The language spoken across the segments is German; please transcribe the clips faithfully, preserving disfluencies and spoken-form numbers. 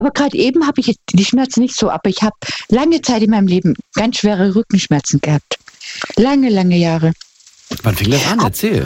Aber gerade eben habe ich jetzt die Schmerzen nicht so, aber ich habe lange Zeit in meinem Leben ganz schwere Rückenschmerzen gehabt. Lange, lange Jahre. Wann fing das an? Erzähl.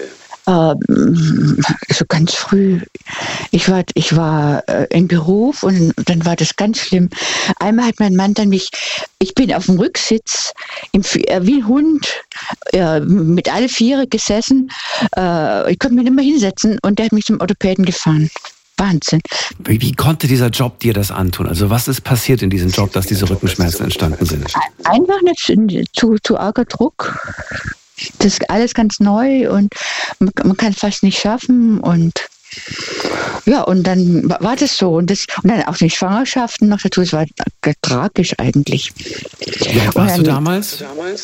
Ähm, so ganz früh. Ich war, ich war äh, im Beruf und dann war das ganz schlimm. Einmal hat mein Mann dann mich, ich bin auf dem Rücksitz, im, äh, wie ein Hund, äh, mit alle Viere gesessen. Äh, ich konnte mich nicht mehr hinsetzen und der hat mich zum Orthopäden gefahren. Wahnsinn. Wie, wie konnte dieser Job dir das antun? Also was ist passiert in diesem Job, dass diese Rückenschmerzen entstanden sind? Einfach nicht zu, zu arger Druck. Das ist alles ganz neu und man, man kann es fast nicht schaffen und ja, und dann war das so und, das, und dann auch die Schwangerschaften noch dazu, es war tragisch eigentlich. Wie alt warst du damals?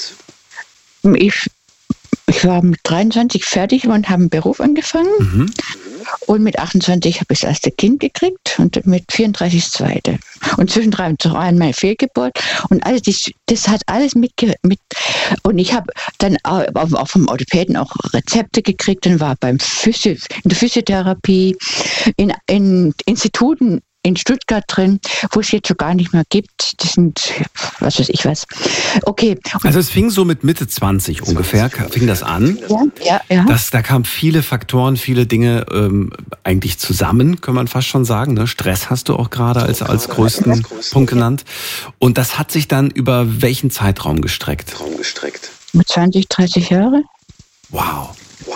Ich, ich war mit dreiundzwanzig fertig und habe einen Beruf angefangen. Mhm. Und mit achtundzwanzig habe ich das erste Kind gekriegt und mit vierunddreißig das zweite. Und zwischendrin und drei meine Fehlgeburt. Und alles, das, das hat alles mit, mit. Und ich habe dann auch, auch vom Orthopäden auch Rezepte gekriegt. Dann war beim Physio, in der Physiotherapie, in, in Instituten in Stuttgart drin, wo es jetzt so gar nicht mehr gibt. Das sind, was weiß ich was. Okay. Also es fing so mit Mitte zwanzig ungefähr, fing das an. Ja, ja, ja. Das, da kamen viele Faktoren, viele Dinge ähm, eigentlich zusammen, kann man fast schon sagen. Ne? Stress hast du auch gerade als, als größten Punkt genannt. Und das hat sich dann über welchen Zeitraum gestreckt? Mit zwanzig, dreißig Jahre. Wow.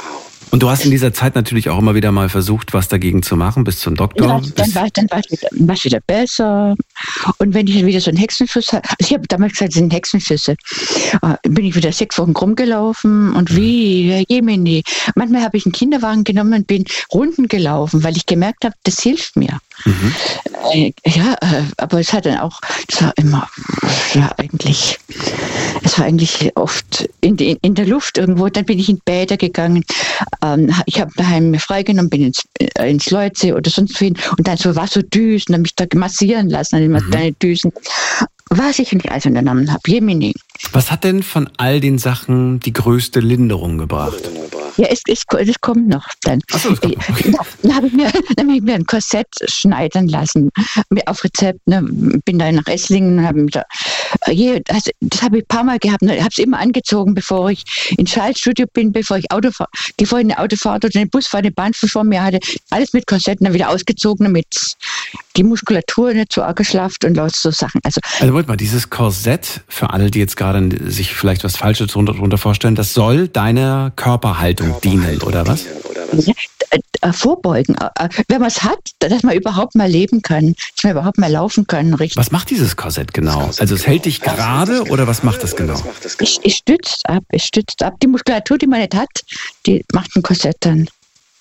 Und du hast in dieser Zeit natürlich auch immer wieder mal versucht, was dagegen zu machen, bis zum Doktor. Ja, dann war es dann war's wieder, war's wieder besser. Und wenn ich dann wieder so einen Hexenschuss hatte, also ich habe damals gesagt, das sind Hexenschüsse, äh, bin ich wieder sechs Wochen rumgelaufen und wie, Herr Jemini. Manchmal habe ich einen Kinderwagen genommen und bin Runden gelaufen, weil ich gemerkt habe, das hilft mir. Mhm. Äh, ja, äh, aber es hat dann auch, es war immer, es war eigentlich, es war eigentlich oft in, in, in der Luft irgendwo. Dann bin ich in Bäder gegangen. Ähm, ich habe daheim mir freigenommen, bin ins, äh, ins Leutsee oder sonst wohin und dann so war so Düsen, habe mich da massieren lassen, an mhm. kleine Düsen. Was ich nicht alles unternommen habe, Jemini. Was hat denn von all den Sachen die größte Linderung gebracht? Ja, es, es, es kommt noch dann. Ach so, okay. Dann habe ich, mir, dann hab ich mir ein Korsett schneidern lassen, auf Rezept. Ne, bin dann nach Esslingen und habe mir da, je, also, das habe ich ein paar Mal gehabt. Ne, habe es immer angezogen, bevor ich ins Schaltstudio bin, bevor ich Auto fahre, bevor ich eine Autofahrt oder eine Busfahrt, eine Bahn vor mir hatte. Alles mit Korsett, dann wieder ausgezogen, damit die Muskulatur nicht so arg geschlafft und lauter so Sachen. Also, also wollt mal, dieses Korsett, für alle, die jetzt gerade sich vielleicht was Falsches darunter vorstellen, das soll deiner Körperhaltung dienen, oder was? Ja, äh, vorbeugen. Äh, wenn man es hat, dass man überhaupt mal leben kann, dass man überhaupt mal laufen kann. Richtig. Was macht dieses Korsett genau? Also es hält dich gerade oder was macht das genau? Es, es stützt ab, es stützt ab. Die Muskulatur, die man nicht hat, die macht ein Korsett dann.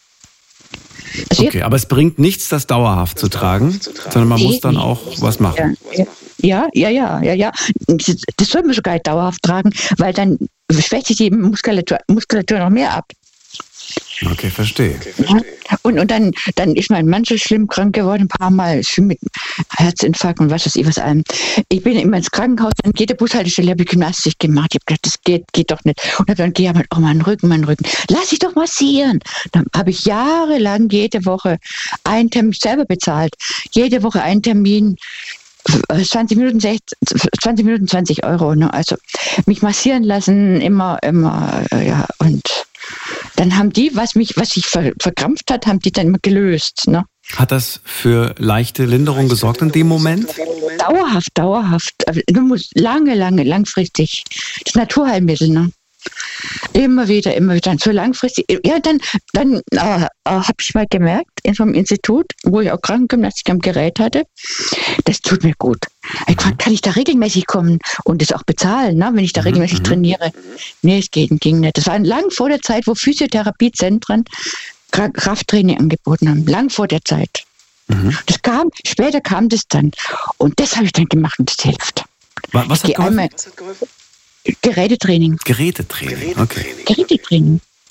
Also okay, aber es bringt nichts, das dauerhaft zu tragen, sondern man muss dann auch was machen. Ja, ja, ja, ja, ja. Das soll man sogar dauerhaft tragen, weil dann schwächt sich die Muskulatur, Muskulatur noch mehr ab. Okay, verstehe. Ja. Und, und dann, dann ist mein Mann so schlimm krank geworden, ein paar Mal schlimm mit Herzinfarkt und was weiß ich was allem. Ich bin immer ins Krankenhaus, an jeder Bushaltestelle habe ich Gymnastik gemacht. Ich habe gedacht, das geht, geht doch nicht. Und dann gehe ich halt, oh, mein Rücken, mein Rücken. Lass dich doch massieren. Dann habe ich jahrelang jede Woche einen Termin selber bezahlt. Jede Woche einen Termin. zwanzig Minuten, zwanzig Minuten, zwanzig Euro. Ne? Also mich massieren lassen, immer, immer, ja. Und dann haben die, was mich, was sich ver, verkrampft hat, haben die dann immer gelöst. Ne? Hat das für leichte Linderung gesorgt in dem Moment? Dauerhaft, dauerhaft. Du musst lange, lange, langfristig. Das Naturheilmittel, ne? Immer wieder, immer wieder. So langfristig. Ja, dann, dann äh, äh, habe ich mal gemerkt, in so einem Institut, wo ich auch Krankengymnastik am Gerät hatte, das tut mir gut. Ich frage, kann ich da regelmäßig kommen und das auch bezahlen, ne, wenn ich da regelmäßig mhm. trainiere? Nee, es geht, ging nicht. Das war lang vor der Zeit, wo Physiotherapiezentren Krafttraining angeboten haben. Lang vor der Zeit. Mhm. Das kam, später kam das dann. Und das habe ich dann gemacht und das hilft. Was, was hat geholfen? Einmal, Gerätetraining. Gerätetraining, okay. Gerätetraining.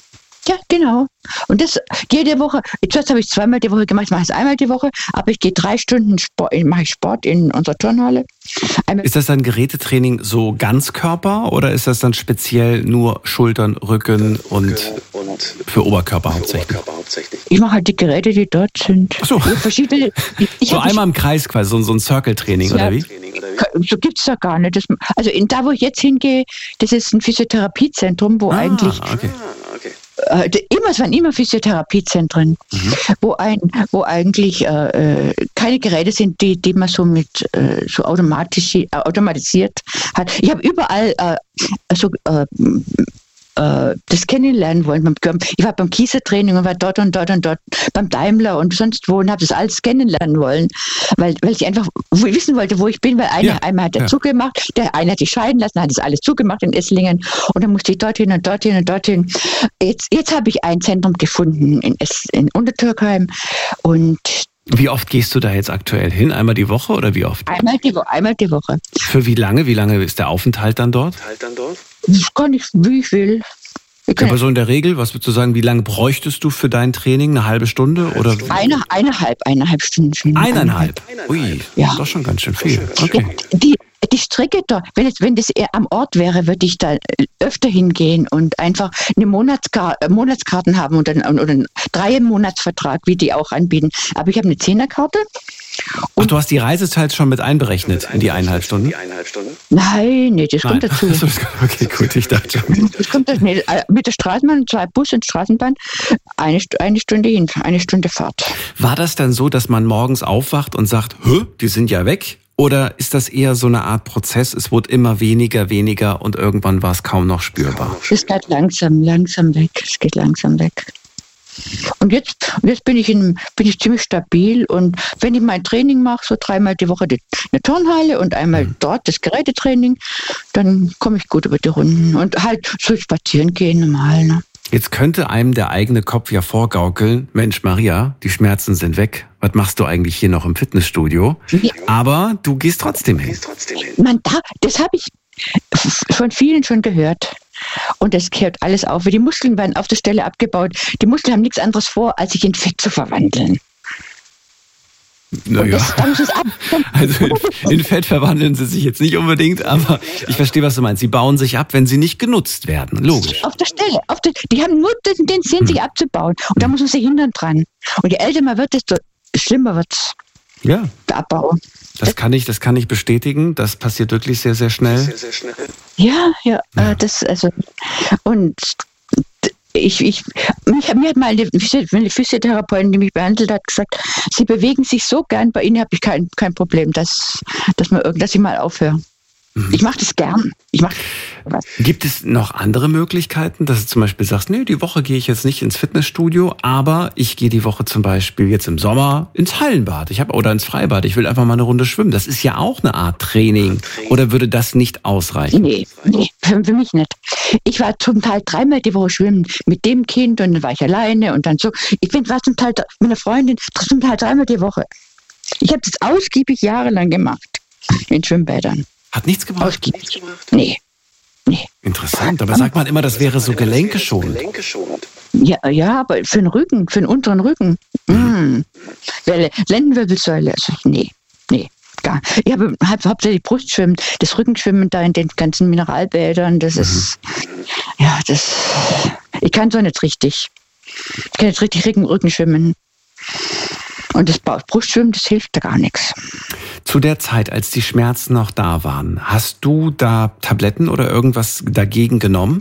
Ja, genau. Und das jede Woche. Zuerst habe ich zweimal die Woche gemacht, ich mache es einmal die Woche, aber ich gehe drei Stunden Sport, mache ich Sport in unserer Turnhalle. Einmal ist das dann Gerätetraining so Ganzkörper oder ist das dann speziell nur Schultern, Rücken und für Oberkörper hauptsächlich? Ich mache halt die Geräte, die dort sind. Ach so. Verschiedene, ich, ich so einmal im Kreis quasi, so, so ein Circle-Training, ja, oder wie? So gibt es da gar nicht. Das, also in, da, wo ich jetzt hingehe, das ist ein Physiotherapiezentrum, wo ah, eigentlich okay. äh, immer, es waren immer Physiotherapiezentren, mhm. wo, ein, wo eigentlich äh, keine Geräte sind, die, die man so mit äh, so automatisch, äh, automatisiert hat. Ich habe überall äh, so äh, das kennenlernen wollen. Ich war beim Kiesertraining und war dort und dort und dort beim Daimler und sonst wo und habe das alles kennenlernen wollen, weil, weil ich einfach wissen wollte, wo ich bin, weil einer, ja, einmal hat er ja. zugemacht, der eine hat sich scheiden lassen, hat das alles zugemacht in Esslingen und dann musste ich dorthin und dorthin und dorthin. Jetzt, jetzt habe ich ein Zentrum gefunden in, es, in Untertürkheim und wie oft gehst du da jetzt aktuell hin? Einmal die Woche oder wie oft? Einmal die, Wo- einmal die Woche. Für wie lange? Wie lange ist der Aufenthalt dann dort? Ich kann nicht, wie ich will. Ich ja, aber so in der Regel, was würdest du sagen, wie lange bräuchtest du für dein Training? Eine halbe Stunde? Oder? Eine, eineinhalb, eineinhalb Stunden. Eineinhalb? Ui, ja. Das ist doch schon ganz schön viel. Okay. Die, die Strecke da, wenn, es, wenn das eher am Ort wäre, würde ich da öfter hingehen und einfach eine Monatskar- Monatskarten haben und einen, oder einen Drei-Monats-Vertrag, wie die auch anbieten. Aber ich habe eine Zehnerkarte. Ach, du hast die Reisezeit schon mit einberechnet in die eineinhalb Stunden? Nein, nee, das Nein. kommt dazu. Okay, gut, ich dachte schon. Das kommt dazu. Nee, mit der Straßenbahn, zwei Bus und Straßenbahn, eine, eine Stunde hin, eine Stunde Fahrt. War das dann so, dass man morgens aufwacht und sagt, hä, die sind ja weg? Oder ist das eher so eine Art Prozess, es wurde immer weniger, weniger und irgendwann war es kaum noch spürbar? Es geht langsam, langsam weg, es geht langsam weg. Und jetzt, jetzt bin ich in, bin ich ziemlich stabil und wenn ich mein Training mache, so dreimal die Woche die, eine Turnhalle und einmal mhm. dort das Gerätetraining, dann komme ich gut über die Runden und halt so spazieren gehen normal. Ne? Jetzt könnte einem der eigene Kopf ja vorgaukeln, Mensch Maria, die Schmerzen sind weg, was machst du eigentlich hier noch im Fitnessstudio? Ja. Aber du gehst trotzdem hin. Man da, das habe ich von vielen schon gehört. Und es kehrt alles auf. Die Muskeln werden auf der Stelle abgebaut. Die Muskeln haben nichts anderes vor, als sich in Fett zu verwandeln. Naja, also in, in Fett verwandeln sie sich jetzt nicht unbedingt, aber ich verstehe, was du meinst. Sie bauen sich ab, wenn sie nicht genutzt werden. Logisch. Auf der Stelle. Auf der, die haben nur den, den Sinn, hm. sich abzubauen. Und da muss man sich hindern dran. Und je älter man wird, desto schlimmer wird es. Ja. Der Abbau. Das kann ich, das kann ich bestätigen. Das passiert wirklich sehr, sehr schnell. Sehr, sehr schnell. Ja, ja, ja. Äh, das, also, und ich, ich, mich, mir hat mal eine, eine Physiotherapeutin, die mich behandelt hat, gesagt, Sie bewegen sich so gern, bei Ihnen habe ich kein, kein Problem, dass, dass, man, dass ich mal aufhöre. Ich mache das gern. Ich mach was. Gibt es noch andere Möglichkeiten, dass du zum Beispiel sagst, nee, die Woche gehe ich jetzt nicht ins Fitnessstudio, aber ich gehe die Woche zum Beispiel jetzt im Sommer ins Hallenbad ich hab, oder ins Freibad. Ich will einfach mal eine Runde schwimmen. Das ist ja auch eine Art Training. Oder würde das nicht ausreichen? Nee, nee, für, für mich nicht. Ich war zum Teil dreimal die Woche schwimmen mit dem Kind und dann war ich alleine und dann so. Ich bin, war zum Teil mit einer Freundin zum Teil dreimal die Woche. Ich habe das ausgiebig jahrelang gemacht in Schwimmbädern. Hat nichts gebracht? Ausgiebig. Nee. nee. Interessant, aber sagt man immer, das wäre so gelenkeschonend. Ja, ja, aber für den Rücken, für den unteren Rücken. Mhm. Mm. Lendenwirbelsäule, also nee, nee, gar. Ich habe hauptsächlich Brustschwimmen, das Rückenschwimmen da in den ganzen Mineralbädern, das mhm. ist, ja, das, ich kann so nicht richtig. Ich kann nicht richtig Rücken, Rücken schwimmen. Und das Brustschwimmen, das hilft da gar nichts. Zu der Zeit, als die Schmerzen noch da waren, hast du da Tabletten oder irgendwas dagegen genommen?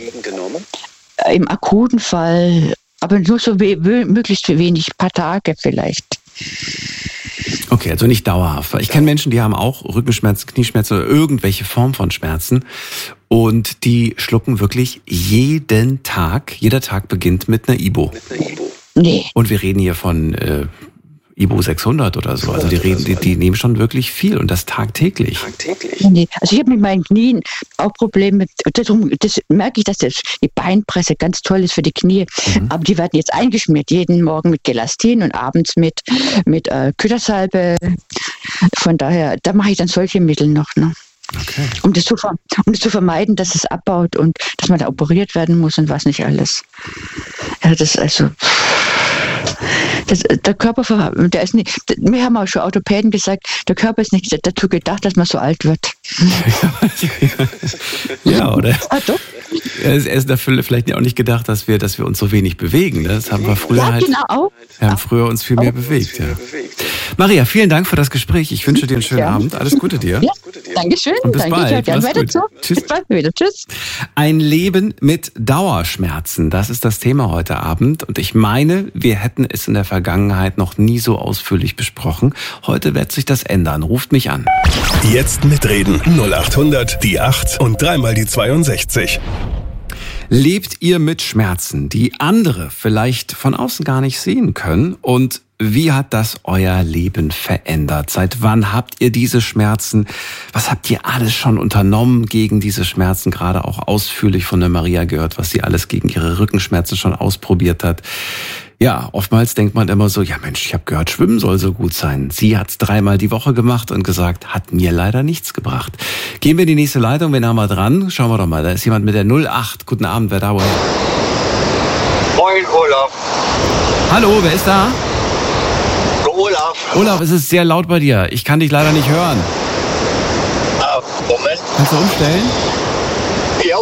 Im akuten Fall, aber nur so we- möglichst wenig, ein paar Tage vielleicht. Okay, also nicht dauerhaft. Ich kenne Menschen, die haben auch Rückenschmerzen, Knieschmerzen oder irgendwelche Form von Schmerzen und die schlucken wirklich jeden Tag, jeder Tag beginnt mit einer Ibo. Nee. Und wir reden hier von äh, Ibo sechshundert oder so. Also die, reden, die, die nehmen schon wirklich viel und das tagtäglich. Nee. Also ich habe mit meinen Knien auch Probleme. Darum, das merke ich, dass das, die Beinpresse ganz toll ist für die Knie. Mhm. Aber die werden jetzt eingeschmiert, jeden Morgen mit Gelastin und abends mit, mit äh, Küttersalbe. Von daher, da mache ich dann solche Mittel noch. Ne? Okay. Um, das zu, um das zu vermeiden, dass es abbaut und dass man da operiert werden muss und was nicht alles. Ja, das ist also. Das, der Körper, der ist nicht, wir haben auch schon Orthopäden gesagt, der Körper ist nicht dazu gedacht, dass man so alt wird. Ja, oder? Ah, doch. Er ist, er ist dafür vielleicht auch nicht gedacht, dass wir, dass wir uns so wenig bewegen. Ne? Das haben wir früher ja, halt. Genau, auch. Wir haben früher uns viel mehr auch. bewegt. Ja. Maria, vielen Dank für das Gespräch. Ich wünsche dir einen schönen ja. Abend. Alles Gute dir. Ja, Dankeschön. Und bis Danke, bald. Gerne weiter gut. so. Tschüss. Bis bald wieder. Tschüss. Ein Leben mit Dauerschmerzen, das ist das Thema heute Abend. Und ich meine, wir hätten es in der Vergangenheit noch nie so ausführlich besprochen. Heute wird sich das ändern. Ruft mich an. Jetzt mitreden. null acht hundert, die acht und dreimal die zweiundsechzig. Lebt ihr mit Schmerzen, die andere vielleicht von außen gar nicht sehen können? Und wie hat das euer Leben verändert? Seit wann habt ihr diese Schmerzen? Was habt ihr alles schon unternommen gegen diese Schmerzen? Gerade auch ausführlich von der Maria gehört, was sie alles gegen ihre Rückenschmerzen schon ausprobiert hat. Ja, oftmals denkt man immer so, ja Mensch, ich habe gehört, Schwimmen soll so gut sein. Sie hat's dreimal die Woche gemacht und gesagt, hat mir leider nichts gebracht. Gehen wir in die nächste Leitung, wen haben wir dran? Schauen wir doch mal, da ist jemand mit der null acht. Guten Abend, wer da wohl? Moin, Olaf. Hallo, wer ist da? Olaf. Olaf, es ist sehr laut bei dir. Ich kann dich leider nicht hören. Ah, Moment. Kannst du umstellen? Ja.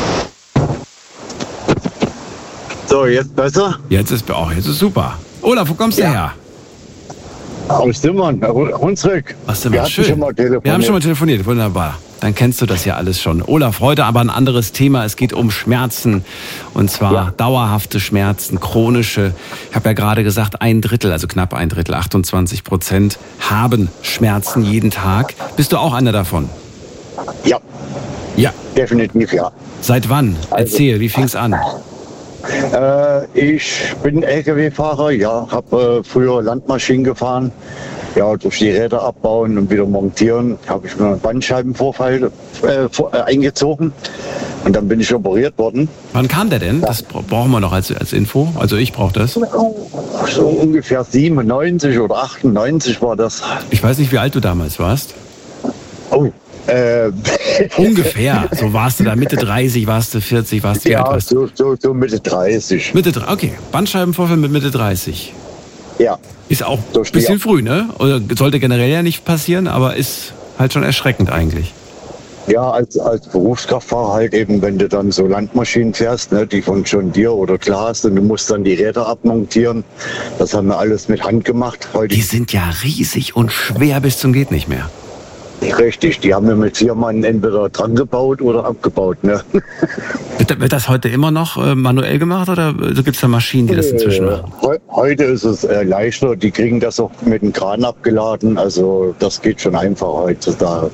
So, jetzt besser? Jetzt ist, oh, jetzt ist super. Olaf, wo kommst du Ja. her? Aus Zimmern, Hunsrück. Was denn Wir mal hatten schön. schon mal telefoniert. Wir haben schon mal telefoniert, wunderbar. Dann kennst du das ja alles schon. Olaf, heute aber ein anderes Thema. Es geht um Schmerzen. Und zwar Ja. dauerhafte Schmerzen, chronische. Ich habe ja gerade gesagt, ein Drittel, also knapp ein Drittel, achtundzwanzig Prozent haben Schmerzen jeden Tag. Bist du auch einer davon? Ja, Ja. definitiv ja. Seit wann? Erzähl, wie fing's an? Äh, ich bin L K W-Fahrer, ja, habe äh, früher Landmaschinen gefahren. Ja, durch die Räder abbauen und wieder montieren, habe ich mir einen Bandscheibenvorfall äh, vor, äh, eingezogen. Und dann bin ich operiert worden. Wann kam der denn? Das bra- brauchen wir noch als, als Info. Also ich brauche das. So ungefähr siebenundneunzig oder achtundneunzig war das. Ich weiß nicht, wie alt du damals warst. Oh, äh, Ungefähr. So warst du da Mitte dreißig, warst du vierzig, warst du wie alt ja, warst du? so, so, so Mitte dreißig. Mitte dreißig, okay. Bandscheibenvorfall mit Mitte dreißig. Ja, Ist auch So ein stehe bisschen ich. früh, ne? Oder sollte generell ja nicht passieren, aber ist halt schon erschreckend eigentlich. ja, als, als Berufskraftfahrer halt eben, wenn du dann so Landmaschinen fährst, ne, die von John Deere oder Klaas, und du musst dann die Räder abmontieren. Das haben wir alles mit Hand gemacht. Heute Die sind ja riesig und schwer bis zum geht nicht mehr. richtig, die haben wir mit vier Mann entweder dran gebaut oder abgebaut. Ne? Wird, wird das heute immer noch äh, manuell gemacht oder gibt es da Maschinen, die das inzwischen machen? Heu- Heute ist es äh, leichter, die kriegen das auch mit dem Kran abgeladen, also das geht schon einfacher heutzutage.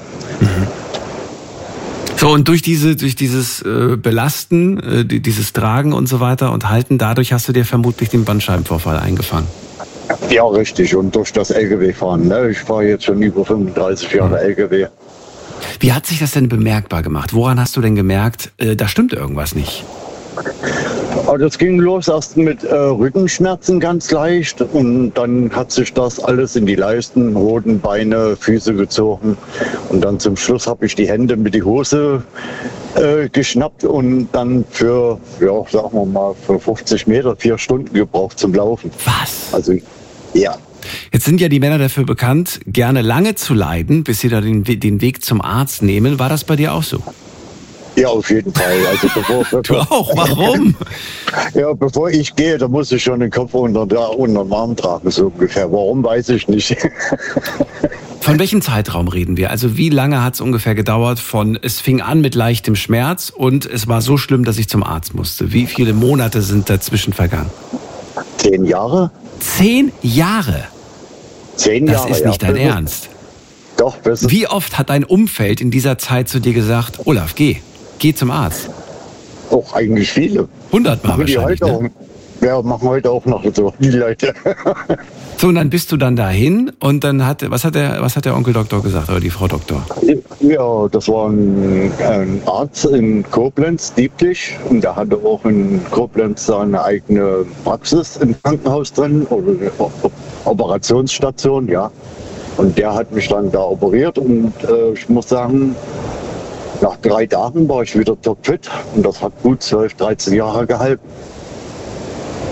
So, und durch diese, durch dieses äh, Belasten, äh, die, dieses Tragen und so weiter und Halten, dadurch hast du dir vermutlich den Bandscheibenvorfall eingefangen. Ja, richtig, und durch das L K W-Fahren. Ne? Ich fahre jetzt schon über fünfunddreißig Jahre L K W. Wie hat sich das denn bemerkbar gemacht? Woran hast du denn gemerkt, äh, da stimmt irgendwas nicht? Aber das ging los erst mit äh, Rückenschmerzen ganz leicht und dann hat sich das alles in die Leisten, Hoden, Beine, Füße gezogen und dann zum Schluss habe ich die Hände mit die Hose äh, geschnappt und dann für, ja, sagen wir mal, für fünfzig Meter vier Stunden gebraucht zum Laufen. Was? Also, ja. Jetzt sind ja die Männer dafür bekannt, gerne lange zu leiden, bis sie da den, We- den Weg zum Arzt nehmen. War das bei dir auch so? Ja, auf jeden Fall. Also bevor, Du bevor, auch? Warum? ja, bevor ich gehe, da muss ich schon den Kopf unter, der, unter den Arm tragen, so ungefähr. Warum, weiß ich nicht. Von welchem Zeitraum reden wir? Also wie lange hat es ungefähr gedauert von, es fing an mit leichtem Schmerz und es war so schlimm, dass ich zum Arzt musste? Wie viele Monate sind dazwischen vergangen? Zehn Jahre? Zehn Jahre? Zehn Das Jahre, ist nicht ja. dein Ernst. Doch, besser. Wie oft hat dein Umfeld in dieser Zeit zu dir gesagt, Olaf, geh, geh zum Arzt? Auch eigentlich viele. Hundertmal Machen die wahrscheinlich, heute ne? auch. Ja, machen heute auch noch so, die Leute. So, und dann bist du dann dahin und dann hat, was hat der, was hat der Onkel Doktor gesagt oder die Frau Doktor? Ja, das war ein, ein Arzt in Koblenz, Dieblich. Und der hatte auch in Koblenz seine eigene Praxis im Krankenhaus drin, oder eine O- Operationsstation, ja. Und der hat mich dann da operiert und äh, ich muss sagen, nach drei Tagen war ich wieder topfit und das hat gut zwölf, dreizehn Jahre gehalten.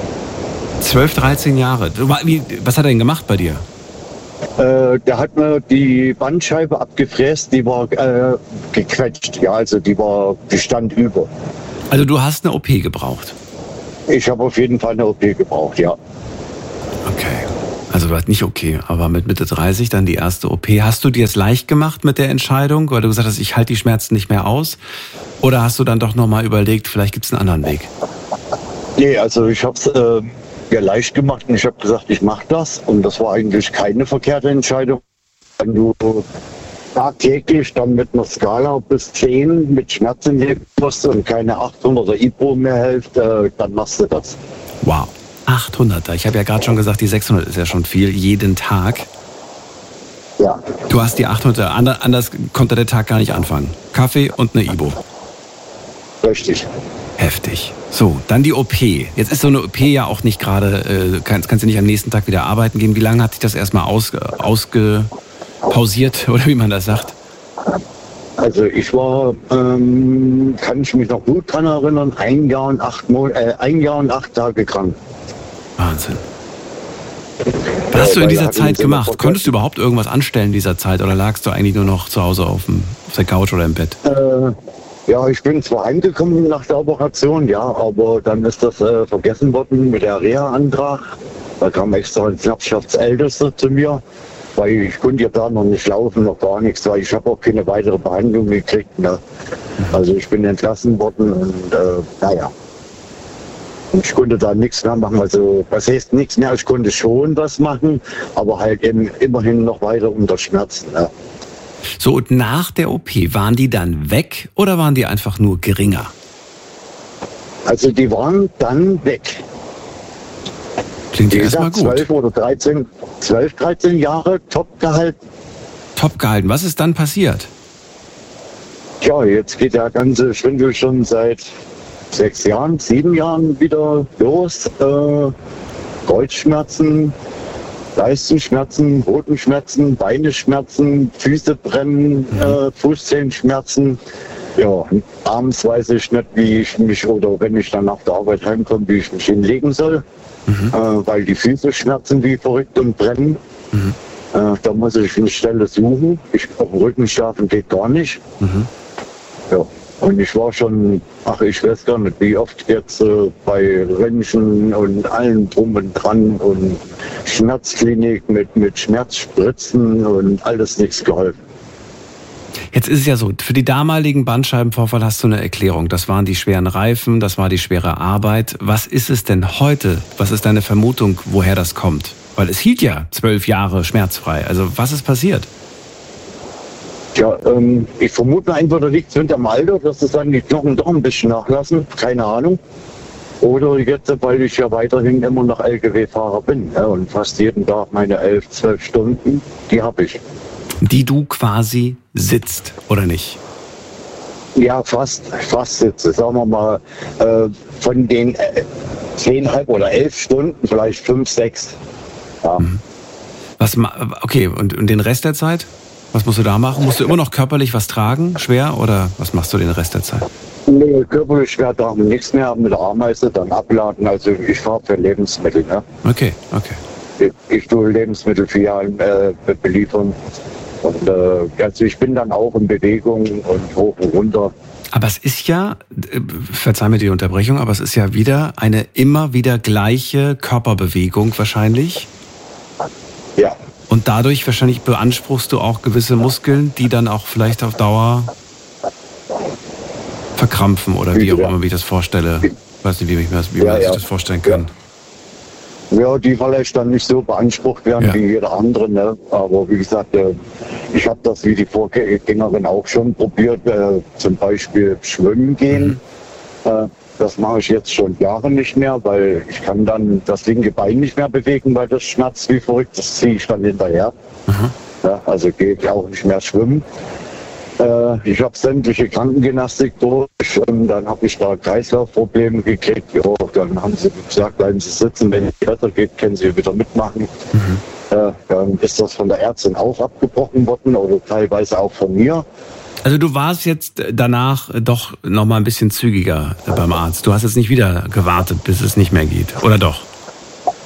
zwölf, dreizehn Jahre. Du, wie, was hat er denn gemacht bei dir? Äh, der hat mir die Bandscheibe abgefräst, die war äh, gequetscht. Ja, also die war, die stand über. Also du hast eine O P gebraucht? Ich habe auf jeden Fall eine O P gebraucht, ja. Okay. Also du warst nicht okay, aber mit Mitte dreißig dann die erste O P. Hast du dir es leicht gemacht mit der Entscheidung, weil du gesagt hast, ich halte die Schmerzen nicht mehr aus? Oder hast du dann doch nochmal überlegt, vielleicht gibt es einen anderen Weg? Nee, also ich habe es äh, ja leicht gemacht und ich habe gesagt, ich mache das. Und das war eigentlich keine verkehrte Entscheidung. Wenn du tagtäglich dann mit einer Skala bis zehn mit Schmerzen leben musst und keine achthunderter Ibu mehr hilft, äh, dann machst du das. Wow. achthunderter. Ich habe ja gerade schon gesagt, die sechshundert ist ja schon viel, jeden Tag. Ja. Du hast die achthunderter, anders konnte der Tag gar nicht anfangen. Kaffee und eine Ibu. Richtig. Heftig. So, dann die O P. Jetzt ist so eine O P ja auch nicht gerade, äh, kannst, kannst du nicht am nächsten Tag wieder arbeiten gehen. Wie lange hat sich das erstmal aus, ausgepausiert, oder wie man das sagt? Also ich war, ähm, kann ich mich noch gut dran erinnern, ein Jahr und acht Mon- äh, ein Jahr und acht Tage krank. Wahnsinn. Was hast du in dieser Zeit gemacht? Konntest du überhaupt irgendwas anstellen in dieser Zeit oder lagst du eigentlich nur noch zu Hause auf, dem, auf der Couch oder im Bett? Äh, ja, ich bin zwar heimgekommen nach der Operation, ja, aber dann ist das äh, vergessen worden mit der Reha-Antrag. Da kam extra ein Knappschaftsältester zu mir, weil ich konnte ja da noch nicht laufen, noch gar nichts, weil ich habe auch keine weitere Behandlung gekriegt. Ne? Also ich bin entlassen worden und äh, naja. Und ich konnte da nichts mehr machen. Also was heißt nichts mehr? Ich konnte schon was machen, aber halt eben immerhin noch weiter unter Schmerzen. Ne? So, und nach der O P, waren die dann weg oder waren die einfach nur geringer? Also die waren dann weg. Klingt ja erstmal gut. zwölf oder dreizehn, zwölf, dreizehn Jahre top gehalten. Top gehalten. Was ist dann passiert? Tja, jetzt geht der ganze Schwindel schon seit sechs Jahren, sieben Jahren wieder los. Äh, Kreuzschmerzen, Leistenschmerzen, Hodenschmerzen, Beineschmerzen, Füße brennen, mhm. äh, Fußzehenschmerzen. Ja, abends weiß ich nicht, wie ich mich, oder wenn ich dann nach der Arbeit heimkomme, wie ich mich hinlegen soll, mhm. äh, weil die Füße schmerzen wie verrückt und brennen. Mhm. Äh, da muss ich eine Stelle suchen. Ich, auf dem Rücken schlafen geht gar nicht. Mhm. Ja. Und ich war schon, ach, ich weiß gar nicht, wie oft jetzt äh, bei Röntgen und allem drum und dran und Schmerzklinik mit, mit Schmerzspritzen und alles nichts geholfen. Jetzt ist es ja so, für die damaligen Bandscheibenvorfall hast du eine Erklärung. Das waren die schweren Reifen, das war die schwere Arbeit. Was ist es denn heute? Was ist deine Vermutung, woher das kommt? Weil es hielt ja zwölf Jahre schmerzfrei. Also was ist passiert? Ja, ähm, ich vermute entweder liegt es hinter dem Alter, dass es dann die Knochen doch ein bisschen nachlassen, keine Ahnung. Oder jetzt, weil ich ja weiterhin immer noch L K W-Fahrer bin, ja, und fast jeden Tag meine elf, zwölf Stunden, die habe ich. Die du quasi sitzt, oder nicht? Ja, fast, fast sitze. Sagen wir mal, äh, von den äh, zehnhalb oder elf Stunden, vielleicht fünf, sechs. Ja. Was, okay, und, und den Rest der Zeit? Was musst du da machen? Musst du immer noch körperlich was tragen, schwer, oder was machst du den Rest der Zeit? Nee, körperlich schwer tragen nichts mehr, mit der Ameise dann abladen. Also ich fahre für Lebensmittel. Ne? Okay, okay. Ich, ich tue Lebensmittelfilialen äh, beliefern. Und äh, also ich bin dann auch in Bewegung und hoch und runter. Aber es ist ja, verzeih mir die Unterbrechung, aber es ist ja wieder eine immer wieder gleiche Körperbewegung wahrscheinlich. Ja. Und dadurch wahrscheinlich beanspruchst du auch gewisse Muskeln, die dann auch vielleicht auf Dauer verkrampfen oder wie auch immer, wie ich das vorstelle. Ich weiß nicht, wie, ich, wie ja, man sich ja. das vorstellen kann. Ja. Ja, die vielleicht dann nicht so beansprucht werden ja. wie jeder andere. Ne? Aber wie gesagt, äh, ich habe das wie die Vorgängerin auch schon probiert. Äh, zum Beispiel schwimmen gehen. Mhm. Äh, das mache ich jetzt schon Jahre nicht mehr, weil ich kann dann das linke Bein nicht mehr bewegen, weil das schmerzt wie verrückt. Das ziehe ich dann hinterher. Mhm. Ja, also gehe ich auch nicht mehr schwimmen. Äh, ich habe sämtliche Krankengymnastik durch und dann habe ich da Kreislaufprobleme gekriegt. Ja, dann haben sie gesagt, bleiben Sie sitzen, wenn es weitergeht, können Sie wieder mitmachen. Mhm. Äh, dann ist das von der Ärztin auch abgebrochen worden oder teilweise auch von mir. Also du warst jetzt danach doch noch mal ein bisschen zügiger beim Arzt. Du hast jetzt nicht wieder gewartet, bis es nicht mehr geht, oder doch?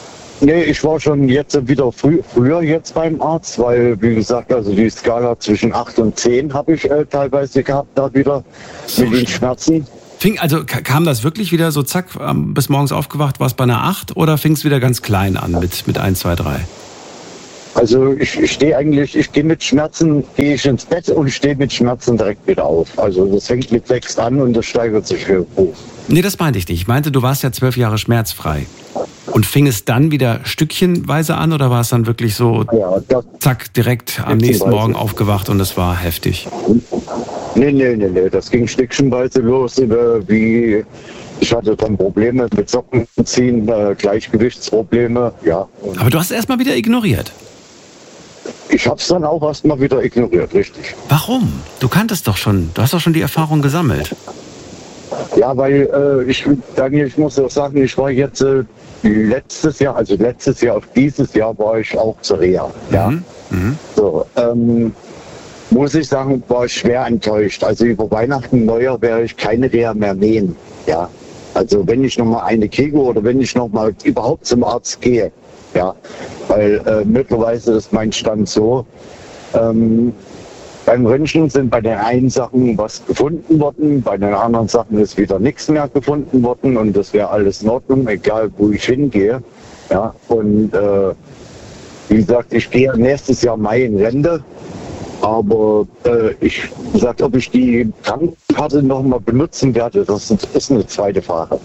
Nee, ich war schon jetzt wieder früh, früher jetzt beim Arzt, weil, wie gesagt, also die Skala zwischen acht und zehn habe ich äh, teilweise gehabt, da wieder so mit den Schmerzen. Fing, also kam das wirklich wieder so zack, bis morgens aufgewacht, war es bei einer acht oder fing es wieder ganz klein an mit, mit eins, zwei, drei? Also ich, ich stehe eigentlich, ich gehe mit Schmerzen, gehe ich ins Bett und stehe mit Schmerzen direkt wieder auf. Also das fängt mit sechs an und das steigert sich hoch. Nee, das meinte ich nicht. Ich meinte, du warst ja zwölf Jahre schmerzfrei. Und fing es dann wieder stückchenweise an oder war es dann wirklich so, ja, das, zack, direkt am nächsten Morgen aufgewacht und es war heftig? Nee, nee, nee, nee, das ging stückchenweise los, wie ich hatte dann Probleme mit Socken ziehen, äh, Gleichgewichtsprobleme, ja. Aber du hast es erstmal wieder ignoriert? Ich habe es dann auch erstmal wieder ignoriert, richtig. Warum? Du kanntest doch schon, du hast doch schon die Erfahrung gesammelt. Ja, weil äh, ich, Daniel, ich muss auch sagen, ich war jetzt äh, letztes Jahr, also letztes Jahr auf dieses Jahr war ich auch zur Reha. Ja. Mhm. Mhm. So, ähm, muss ich sagen, war ich schwer enttäuscht. Also über Weihnachten, Neujahr werde ich keine Reha mehr nähen. Ja. Also wenn ich noch mal eine kriege oder wenn ich noch mal überhaupt zum Arzt gehe. Ja. Weil äh, mittlerweile ist mein Stand so, ähm, beim Röntgen sind bei den einen Sachen was gefunden worden, bei den anderen Sachen ist wieder nichts mehr gefunden worden und das wäre alles in Ordnung, egal wo ich hingehe. Ja, und äh, wie gesagt, ich gehe nächstes Jahr Mai in Rente, aber äh, ich sage, ob ich die Krankenkarte noch mal benutzen werde, das ist eine zweite Frage.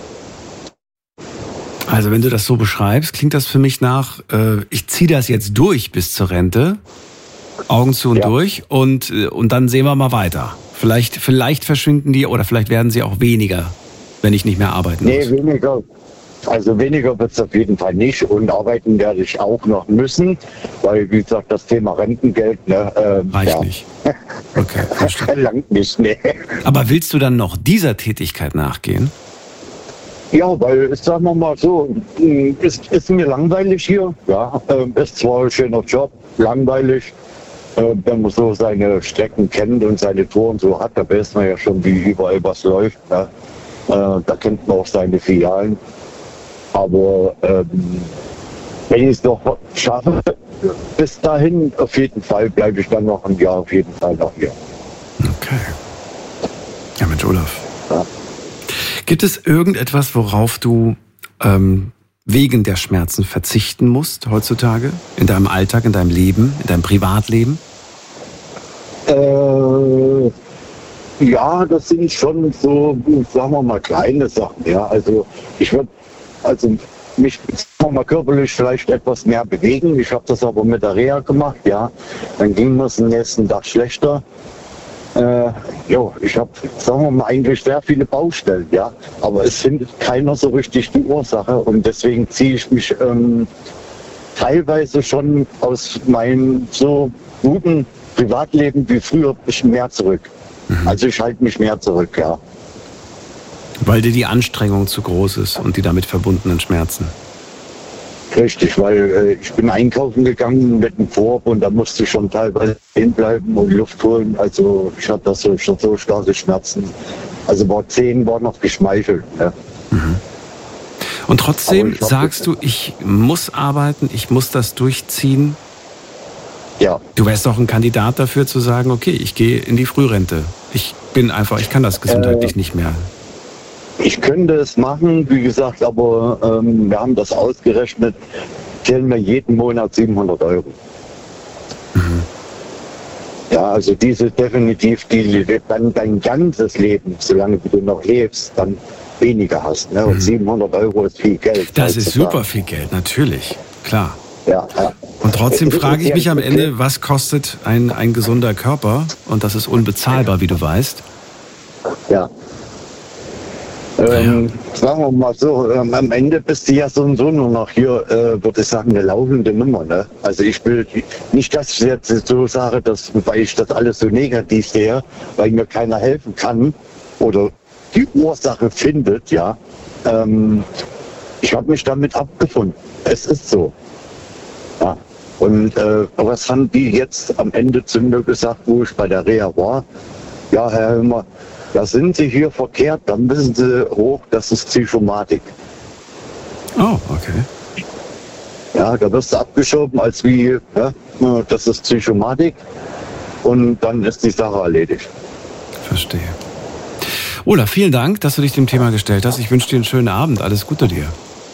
Also wenn du das so beschreibst, klingt das für mich nach, äh, ich ziehe das jetzt durch bis zur Rente. Augen zu und ja. durch und, und dann sehen wir mal weiter. Vielleicht, vielleicht verschwinden die oder vielleicht werden sie auch weniger, wenn ich nicht mehr arbeiten muss. Nee, weniger. Also weniger wird es auf jeden Fall nicht und arbeiten werde ich auch noch müssen, weil, wie gesagt, das Thema Rentengeld, ne, ähm, reicht ja. nicht. Okay, verstehe. Langt nicht, ne. Aber willst du dann noch dieser Tätigkeit nachgehen? Ja, weil, sagen wir mal so, ist, ist mir langweilig hier. Ja, ist zwar ein schöner Job, langweilig. Wenn man so seine Strecken kennt und seine Touren so hat, da weiß man ja schon, wie überall was läuft. Ne? Da kennt man auch seine Filialen. Aber ähm, wenn ich es noch schaffe, bis dahin auf jeden Fall bleibe ich dann noch ein Jahr auf jeden Fall noch hier. Okay. Ja, Mensch, Olaf. Ja. Gibt es irgendetwas, worauf du ähm, wegen der Schmerzen verzichten musst heutzutage? In deinem Alltag, in deinem Leben, in deinem Privatleben? Äh, ja, das sind schon so, sagen wir mal, kleine Sachen. Ja, also ich würde also mich sagen wir mal körperlich vielleicht etwas mehr bewegen. Ich habe das aber mit der Reha gemacht. Ja, dann ging mir es am nächsten Tag schlechter. Äh, jo, ich habe, sagen wir mal, eigentlich sehr viele Baustellen, ja, aber es findet keiner so richtig die Ursache und deswegen ziehe ich mich ähm, teilweise schon aus meinem so guten Privatleben wie früher ein bisschen mehr zurück. Mhm. Also ich halte mich mehr zurück, ja. Weil dir die Anstrengung zu groß ist und die damit verbundenen Schmerzen. Richtig, weil äh, ich bin einkaufen gegangen mit dem Korb und da musste ich schon teilweise hinbleiben und Luft holen. Also ich hatte das so, schon so starke Schmerzen. Also war zehn war noch geschmeichelt. Ne? Mhm. Und trotzdem sagst du, ich muss arbeiten, ich muss das durchziehen. Ja. Du wärst doch ein Kandidat dafür zu sagen, okay, ich gehe in die Frührente. Ich bin einfach, ich kann das gesundheitlich äh, nicht mehr. Ich könnte es machen, wie gesagt, aber ähm, wir haben das ausgerechnet, zählen wir jeden Monat siebenhundert Euro. Mhm. Ja, also diese definitiv, die dann dein ganzes Leben, solange du noch lebst, dann weniger hast. Ne? Und mhm. siebenhundert Euro ist viel Geld. Das ist super viel Geld, natürlich, klar. Ja, ja. Und trotzdem frage ich mich am Ende, was kostet ein, ein gesunder Körper? Und das ist unbezahlbar, wie du weißt. Ja. Ähm, ja. Sagen wir mal so, ähm, am Ende bist du ja so und so nur noch hier, äh, würde ich sagen, eine laufende Nummer. Ne? Also ich will nicht, dass ich jetzt so sage, dass, weil ich das alles so negativ sehe, weil mir keiner helfen kann oder die Ursache findet, ja. Ähm, ich habe mich damit abgefunden. Es ist so. Ja. Und äh, was haben die jetzt am Ende zu mir gesagt, wo ich bei der Reha war? Ja, Herr Hillmer, da sind Sie hier verkehrt, dann müssen Sie hoch, das ist Psychomatik. Oh, okay. Ja, da wirst du abgeschoben als wie, ja, das ist Psychomatik und dann ist die Sache erledigt. Verstehe. Olaf, vielen Dank, dass du dich dem Thema gestellt hast. Ich wünsche dir einen schönen Abend. Alles Gute dir.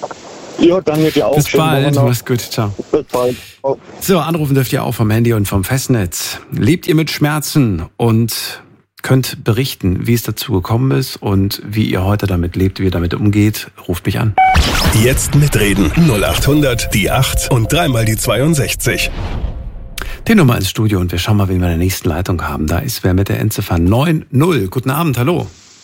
Ja, danke dir auch. Bis bald. Mach's gut. Ciao. Bis bald. Oh. So, anrufen dürft ihr auch vom Handy und vom Festnetz. Lebt ihr mit Schmerzen und könnt berichten, wie es dazu gekommen ist und wie ihr heute damit lebt, wie ihr damit umgeht? Ruft mich an. Jetzt mitreden. null acht hundert, die acht und dreimal die zweiundsechzig. Die Nummer ins Studio und wir schauen mal, wen wir in der nächsten Leitung haben. Da ist wer mit der Endziffer neun null. Guten Abend, hallo.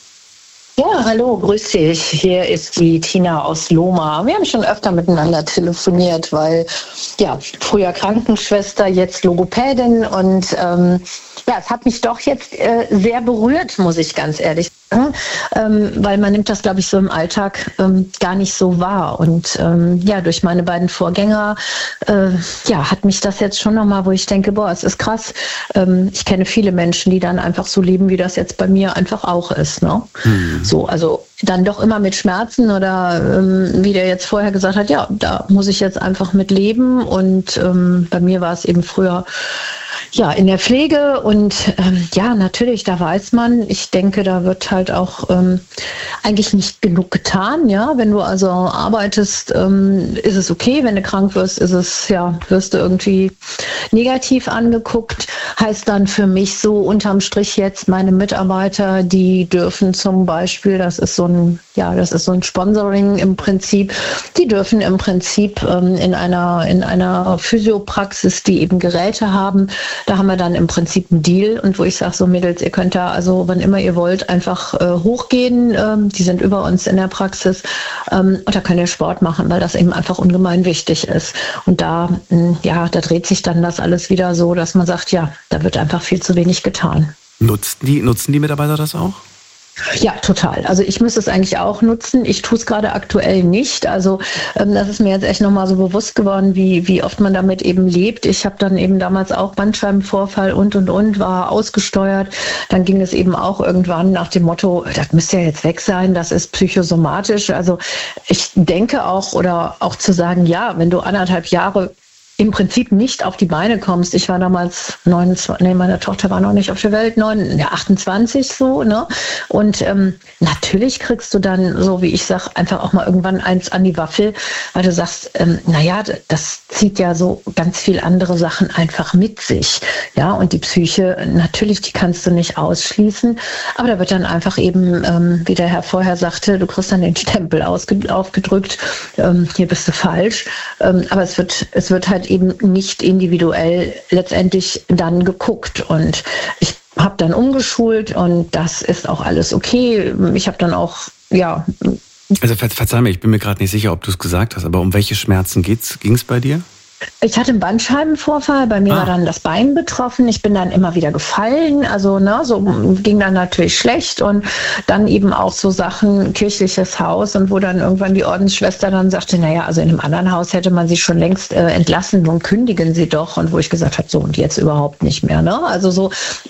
Ja, hallo, grüß dich. Hier ist die Tina aus Lohmar. Wir haben schon öfter miteinander telefoniert, weil, ja, früher Krankenschwester, jetzt Logopädin und ähm, ja, es hat mich doch jetzt äh, sehr berührt, muss ich ganz ehrlich sagen, ähm, weil man nimmt das, glaube ich, so im Alltag ähm, gar nicht so wahr. Und ähm, ja, durch meine beiden Vorgänger, äh, ja, hat mich das jetzt schon nochmal, wo ich denke, boah, es ist krass. Ähm, ich kenne viele Menschen, die dann einfach so leben, wie das jetzt bei mir einfach auch ist, ne? Mhm. So, also dann doch immer mit Schmerzen oder ähm, wie der jetzt vorher gesagt hat, ja, da muss ich jetzt einfach mit leben. Und ähm, bei mir war es eben früher ja in der Pflege und ähm, ja, natürlich, da weiß man, ich denke, da wird halt auch ähm, eigentlich nicht genug getan, ja. Wenn du also arbeitest, ähm, ist es okay, wenn du krank wirst, ist es, ja, wirst du irgendwie negativ angeguckt. Heißt dann für mich so unterm Strich jetzt, meine Mitarbeiter, die dürfen zum Beispiel, das ist so ein, ja, das ist so ein Sponsoring im Prinzip, die dürfen im Prinzip ähm, in einer, in einer Physiopraxis, die eben Geräte haben, da haben wir dann im Prinzip einen Deal und wo ich sage, so Mädels, ihr könnt da also, wann immer ihr wollt, einfach äh, hochgehen. Ähm, die sind über uns in der Praxis ähm, und da könnt ihr Sport machen, weil das eben einfach ungemein wichtig ist. Und da, mh, ja, da dreht sich dann das alles wieder so, dass man sagt, ja, da wird einfach viel zu wenig getan. Nutzen die, nutzen die Mitarbeiter das auch? Ja, total. Also ich müsste es eigentlich auch nutzen. Ich tue es gerade aktuell nicht. Also ähm, das ist mir jetzt echt nochmal so bewusst geworden, wie, wie oft man damit eben lebt. Ich habe dann eben damals auch Bandscheibenvorfall und, und, und, war ausgesteuert. Dann ging es eben auch irgendwann nach dem Motto, das müsste ja jetzt weg sein, das ist psychosomatisch. Also ich denke auch, oder auch zu sagen, ja, wenn du anderthalb Jahre im Prinzip nicht auf die Beine kommst. Ich war damals neunundzwanzig, nee, meine Tochter war noch nicht auf der Welt, neun, ja, achtundzwanzig so, ne? Und ähm, natürlich kriegst du dann, so wie ich sag, einfach auch mal irgendwann eins an die Waffel, weil du sagst, ähm, naja, das zieht ja so ganz viel andere Sachen einfach mit sich. Ja, und die Psyche, natürlich, die kannst du nicht ausschließen, aber da wird dann einfach eben, ähm, wie der Herr vorher sagte, du kriegst dann den Stempel ausge- aufgedrückt, ähm, hier bist du falsch, ähm, aber es wird, es wird halt eben nicht individuell letztendlich dann geguckt und ich habe dann umgeschult und das ist auch alles okay. Ich habe dann auch, ja... Also ver- verzeih mir, ich bin mir gerade nicht sicher, ob du es gesagt hast, aber um welche Schmerzen ging es bei dir? Ich hatte einen Bandscheibenvorfall, bei mir ah. war dann das Bein betroffen, ich bin dann immer wieder gefallen, also ne, so ging dann natürlich schlecht und dann eben auch so Sachen, kirchliches Haus und wo dann irgendwann die Ordensschwester dann sagte, naja, also in einem anderen Haus hätte man sie schon längst äh, entlassen, nun kündigen sie doch und wo ich gesagt habe, so und jetzt überhaupt nicht mehr, ne, also so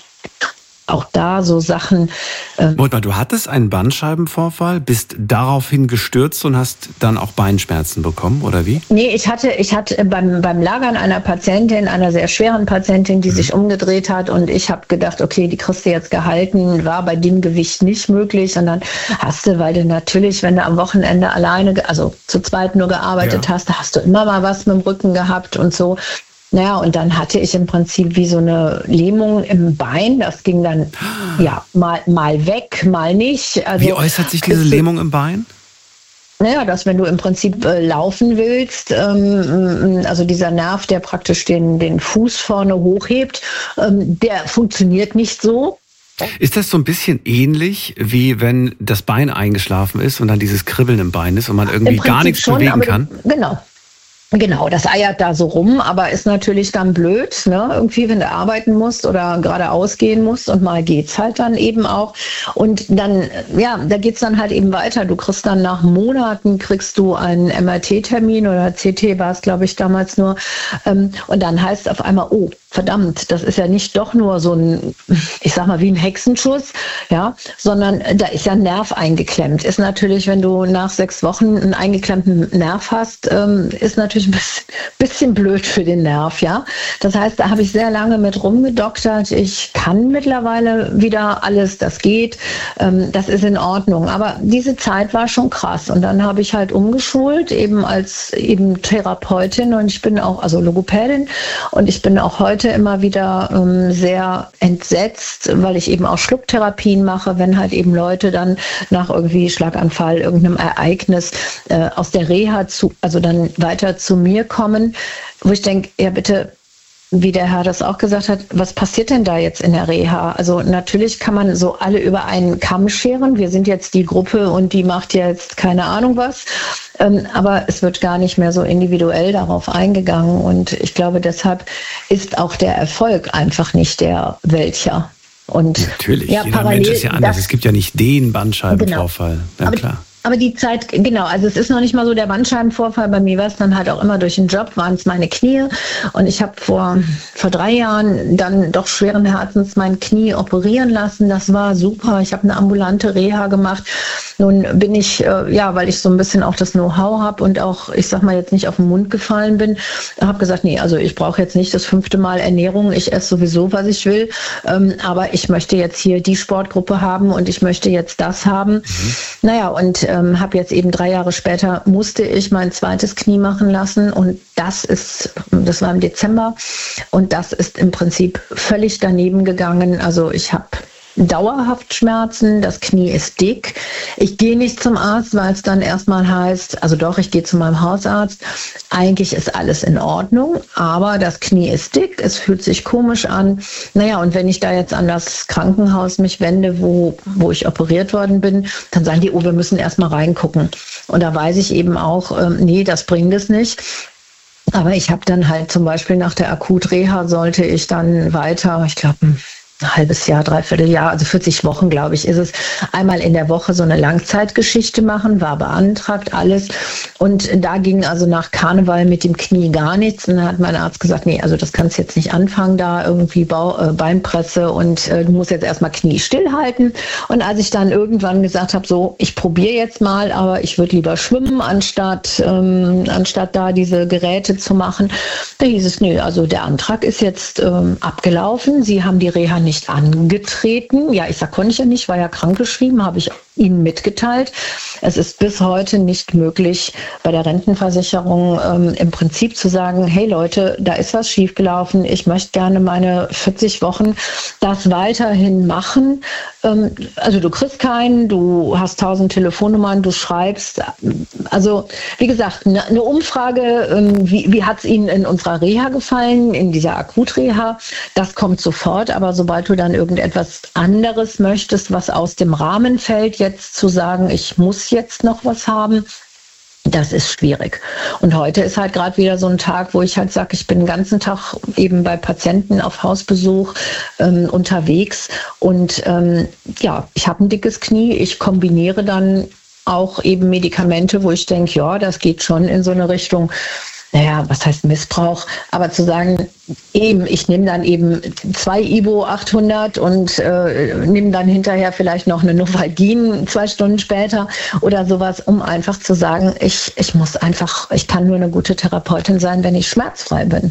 auch da so Sachen. Äh Moment mal, du hattest einen Bandscheibenvorfall, bist daraufhin gestürzt und hast dann auch Beinschmerzen bekommen, oder wie? Nee, ich hatte, ich hatte beim, beim Lagern einer Patientin, einer sehr schweren Patientin, die mhm. sich umgedreht hat und ich habe gedacht, okay, die kriegst du jetzt gehalten, war bei dem Gewicht nicht möglich und dann hast du, weil du natürlich, wenn du am Wochenende alleine, also zu zweit nur gearbeitet ja. hast, da hast du immer mal was mit dem Rücken gehabt und so. Naja, und dann hatte ich im Prinzip wie so eine Lähmung im Bein. Das ging dann ja mal, mal weg, mal nicht. Also, wie äußert sich diese Lähmung im Bein? Naja, dass wenn du im Prinzip äh, laufen willst, ähm, also dieser Nerv, der praktisch den, den Fuß vorne hochhebt, ähm, der funktioniert nicht so. Ist das so ein bisschen ähnlich, wie wenn das Bein eingeschlafen ist und dann dieses Kribbeln im Bein ist und man irgendwie gar nichts schon, bewegen kann? Du, genau. Genau, das eiert da so rum, aber ist natürlich dann blöd, ne? Irgendwie, wenn du arbeiten musst oder geradeaus gehen musst und mal geht's halt dann eben auch. Und dann, ja, da geht's dann halt eben weiter. Du kriegst dann nach Monaten, kriegst du einen M R T-Termin oder C T war es, glaube ich, damals nur. Ähm, und dann heißt auf einmal, oh, verdammt, das ist ja nicht doch nur so ein, ich sag mal, wie ein Hexenschuss, ja, sondern da ist ja ein Nerv eingeklemmt. Ist natürlich, wenn du nach sechs Wochen einen eingeklemmten Nerv hast, ähm, ist natürlich natürlich ein bisschen, bisschen blöd für den Nerv, ja. Das heißt, da habe ich sehr lange mit rumgedoktert. Ich kann mittlerweile wieder alles, das geht, ähm, das ist in Ordnung. Aber diese Zeit war schon krass. Und dann habe ich halt umgeschult, eben als eben Therapeutin, und ich bin auch, also Logopädin, und ich bin auch heute immer wieder ähm, sehr entsetzt, weil ich eben auch Schlucktherapien mache, wenn halt eben Leute dann nach irgendwie Schlaganfall, irgendeinem Ereignis äh, aus der Reha zu, also dann weiter zu mir kommen, wo ich denke, ja bitte, wie der Herr das auch gesagt hat, was passiert denn da jetzt in der Reha? Also natürlich kann man so alle über einen Kamm scheren. Wir sind jetzt die Gruppe und die macht jetzt keine Ahnung was. Ähm, aber es wird gar nicht mehr so individuell darauf eingegangen. Und ich glaube, deshalb ist auch der Erfolg einfach nicht der welcher. Und natürlich, ja, jeder parallel, Mensch ist ja anders. Es gibt ja nicht den Bandscheibenvorfall. Genau. Ja, aber, klar. Aber die Zeit, genau, also es ist noch nicht mal so der Bandscheibenvorfall. Bei mir war es dann halt auch immer durch den Job, waren es meine Knie. Und ich habe vor, vor drei Jahren dann doch schweren Herzens mein Knie operieren lassen. Das war super. Ich habe eine ambulante Reha gemacht. Nun bin ich, äh, ja, weil ich so ein bisschen auch das Know-how habe und auch, ich sag mal, jetzt nicht auf den Mund gefallen bin, habe gesagt, nee, also ich brauche jetzt nicht das fünfte Mal Ernährung. Ich esse sowieso, was ich will. Ähm, aber ich möchte jetzt hier die Sportgruppe haben und ich möchte jetzt das haben. Mhm. Naja, und ähm, habe jetzt eben drei Jahre später, musste ich mein zweites Knie machen lassen, und das ist, das war im Dezember, und das ist im Prinzip völlig daneben gegangen. Also ich habe dauerhaft Schmerzen, das Knie ist dick. Ich gehe nicht zum Arzt, weil es dann erstmal heißt, also doch, ich gehe zu meinem Hausarzt. Eigentlich ist alles in Ordnung, aber das Knie ist dick, es fühlt sich komisch an. Naja, und wenn ich da jetzt an das Krankenhaus mich wende, wo, wo ich operiert worden bin, dann sagen die, oh, wir müssen erstmal reingucken. Und da weiß ich eben auch, ähm, nee, das bringt es nicht. Aber ich habe dann halt zum Beispiel nach der Akutreha sollte ich dann weiter, ich glaube, ein halbes Jahr, dreiviertel Jahr, also vierzig Wochen, glaube ich, ist es, einmal in der Woche so eine Langzeitgeschichte machen, war beantragt, alles. Und da ging also nach Karneval mit dem Knie gar nichts. Und dann hat mein Arzt gesagt, nee, also das kannst du jetzt nicht anfangen, da irgendwie Bau, äh, Beinpresse und äh, du musst jetzt erstmal Knie stillhalten. Und als ich dann irgendwann gesagt habe, so, ich probiere jetzt mal, aber ich würde lieber schwimmen, anstatt, ähm, anstatt da diese Geräte zu machen, da hieß es, nee, also der Antrag ist jetzt ähm, abgelaufen, Sie haben die Reha nicht angetreten. Ja, ich sag, konnte ich ja nicht, war ja krankgeschrieben, habe ich Ihnen mitgeteilt. Es ist bis heute nicht möglich, bei der Rentenversicherung ähm, im Prinzip zu sagen, hey Leute, da ist was schiefgelaufen, ich möchte gerne meine vierzig Wochen das weiterhin machen. Ähm, also du kriegst keinen, du hast tausend Telefonnummern, du schreibst. Also wie gesagt, eine, eine Umfrage, ähm, wie, wie hat es Ihnen in unserer Reha gefallen, in dieser Akutreha, das kommt sofort, aber sobald du dann irgendetwas anderes möchtest, was aus dem Rahmen fällt, jetzt zu sagen, ich muss jetzt noch was haben, das ist schwierig. Und heute ist halt gerade wieder so ein Tag, wo ich halt sage, ich bin den ganzen Tag eben bei Patienten auf Hausbesuch ähm, unterwegs. Und ähm, ja, ich habe ein dickes Knie. Ich kombiniere dann auch eben Medikamente, wo ich denke, ja, das geht schon in so eine Richtung. Naja, was heißt Missbrauch? Aber zu sagen, eben, ich nehme dann eben zwei Ibo achthundert und äh, nehme dann hinterher vielleicht noch eine Novalgin zwei Stunden später oder sowas, um einfach zu sagen, ich, ich muss einfach, ich kann nur eine gute Therapeutin sein, wenn ich schmerzfrei bin.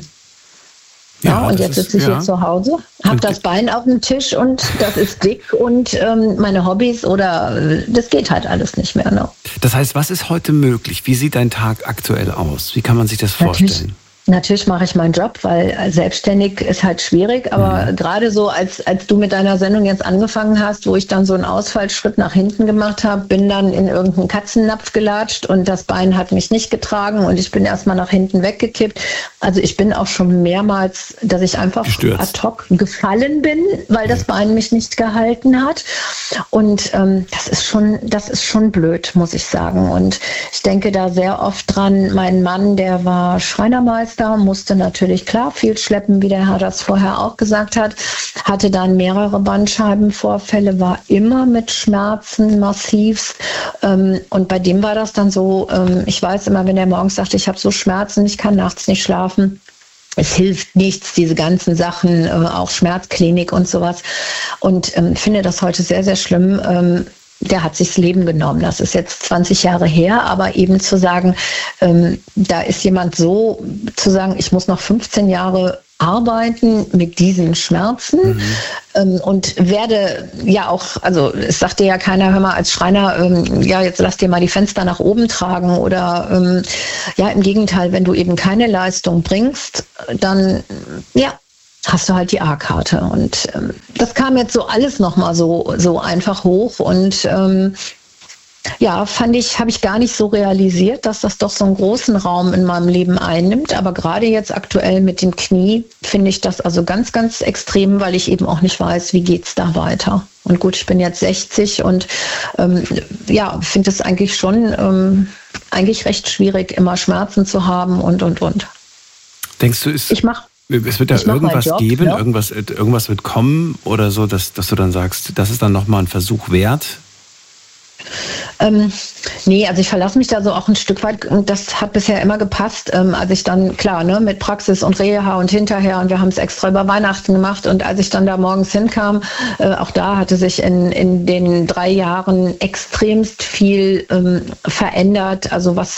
Ja, ja, und jetzt sitze ich ja. hier zu Hause, habe das Bein auf dem Tisch und das ist dick und ähm, meine Hobbys oder das geht halt alles nicht mehr. Ne? Das heißt, was ist heute möglich? Wie sieht dein Tag aktuell aus? Wie kann man sich das vorstellen? Natürlich. Natürlich mache ich meinen Job, weil selbstständig ist halt schwierig, aber mhm. gerade so, als, als du mit deiner Sendung jetzt angefangen hast, wo ich dann so einen Ausfallschritt nach hinten gemacht habe, bin dann in irgendeinen Katzennapf gelatscht und das Bein hat mich nicht getragen und ich bin erstmal nach hinten weggekippt. Also ich bin auch schon mehrmals, dass ich einfach Gestürzt. ad hoc gefallen bin, weil das Bein mich nicht gehalten hat. Und ähm, das ist schon, das ist schon blöd, muss ich sagen. Und ich denke da sehr oft dran, mein Mann, der war Schreinermeister, musste natürlich klar viel schleppen, wie der Herr das vorher auch gesagt hat, hatte dann mehrere Bandscheibenvorfälle, war immer mit Schmerzen massiv und bei dem war das dann so, ich weiß immer, wenn er morgens sagt, ich habe so Schmerzen, ich kann nachts nicht schlafen, es hilft nichts, diese ganzen Sachen, auch Schmerzklinik und sowas und finde das heute sehr, sehr schlimm, der hat sich das Leben genommen. Das ist jetzt zwanzig Jahre her, aber eben zu sagen, ähm, da ist jemand so, zu sagen, ich muss noch fünfzehn Jahre arbeiten mit diesen Schmerzen mhm. ähm, und werde ja auch, also es sagt dir ja keiner, hör mal als Schreiner, ähm, ja jetzt lass dir mal die Fenster nach oben tragen oder ähm, ja im Gegenteil, wenn du eben keine Leistung bringst, dann ja, hast du halt die A-Karte. Und ähm, das kam jetzt so alles nochmal so, so einfach hoch und ähm, ja, fand ich, habe ich gar nicht so realisiert, dass das doch so einen großen Raum in meinem Leben einnimmt. Aber gerade jetzt aktuell mit dem Knie finde ich das also ganz, ganz extrem, weil ich eben auch nicht weiß, wie geht's da weiter. Und gut, ich bin jetzt sechzig und ähm, ja, finde es eigentlich schon ähm, eigentlich recht schwierig, immer Schmerzen zu haben und, und, und. Denkst du, ist... Ich mache Es wird da ich irgendwas Job, geben, ja. irgendwas, irgendwas wird kommen oder so, dass, dass du dann sagst, das ist dann nochmal ein Versuch wert? Ähm, nee, also ich verlasse mich da so auch ein Stück weit und das hat bisher immer gepasst, ähm, als ich dann, klar, ne, mit Praxis und Reha und hinterher und wir haben es extra über Weihnachten gemacht und als ich dann da morgens hinkam, äh, auch da hatte sich in, in den drei Jahren extremst viel ähm, verändert, also was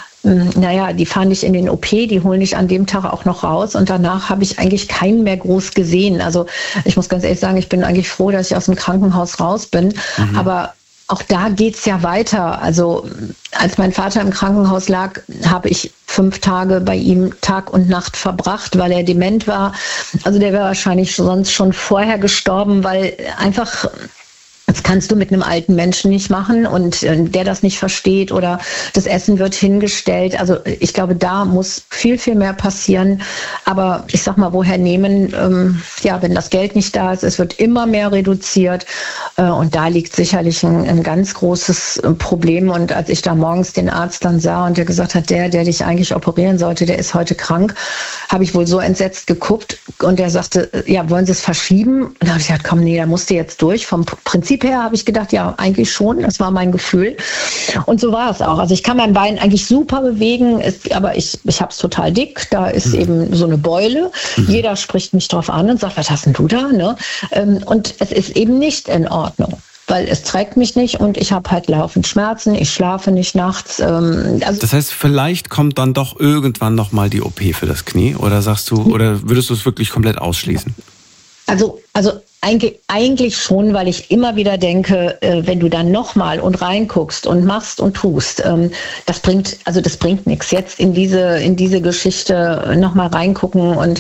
naja, die fahren nicht in den O P, die holen dich an dem Tag auch noch raus und danach habe ich eigentlich keinen mehr groß gesehen. Also ich muss ganz ehrlich sagen, ich bin eigentlich froh, dass ich aus dem Krankenhaus raus bin, mhm. aber auch da geht's ja weiter. Also als mein Vater im Krankenhaus lag, habe ich fünf Tage bei ihm Tag und Nacht verbracht, weil er dement war. Also der wäre wahrscheinlich sonst schon vorher gestorben, weil einfach... Das kannst du mit einem alten Menschen nicht machen und äh, der das nicht versteht oder das Essen wird hingestellt. Also ich glaube, da muss viel, viel mehr passieren. Aber ich sag mal, woher nehmen? Ähm, ja, wenn das Geld nicht da ist, es wird immer mehr reduziert. Äh, und da liegt sicherlich ein, ein ganz großes äh, Problem. Und als ich da morgens den Arzt dann sah und der gesagt hat, der, der dich eigentlich operieren sollte, der ist heute krank, habe ich wohl so entsetzt geguckt und der sagte, ja, wollen Sie es verschieben? Und da habe ich gesagt, komm, nee, da musst du jetzt durch. Vom Prinzip her habe ich gedacht, ja, eigentlich schon, das war mein Gefühl. Und so war es auch. Also ich kann mein Bein eigentlich super bewegen, ist, aber ich, ich habe es total dick, da ist mhm. eben so eine Beule. Mhm. Jeder spricht mich drauf an und sagt, was hast denn du da? Ne? Und es ist eben nicht in Ordnung. Weil es trägt mich nicht und ich habe halt laufend Schmerzen, ich schlafe nicht nachts. Ähm, also das heißt, vielleicht kommt dann doch irgendwann nochmal die O P für das Knie oder sagst du, oder würdest du es wirklich komplett ausschließen? Also, also eigentlich, eigentlich schon, weil ich immer wieder denke, äh, wenn du dann nochmal und reinguckst und machst und tust, ähm, das bringt, also das bringt nichts. Jetzt in diese, in diese Geschichte nochmal reingucken und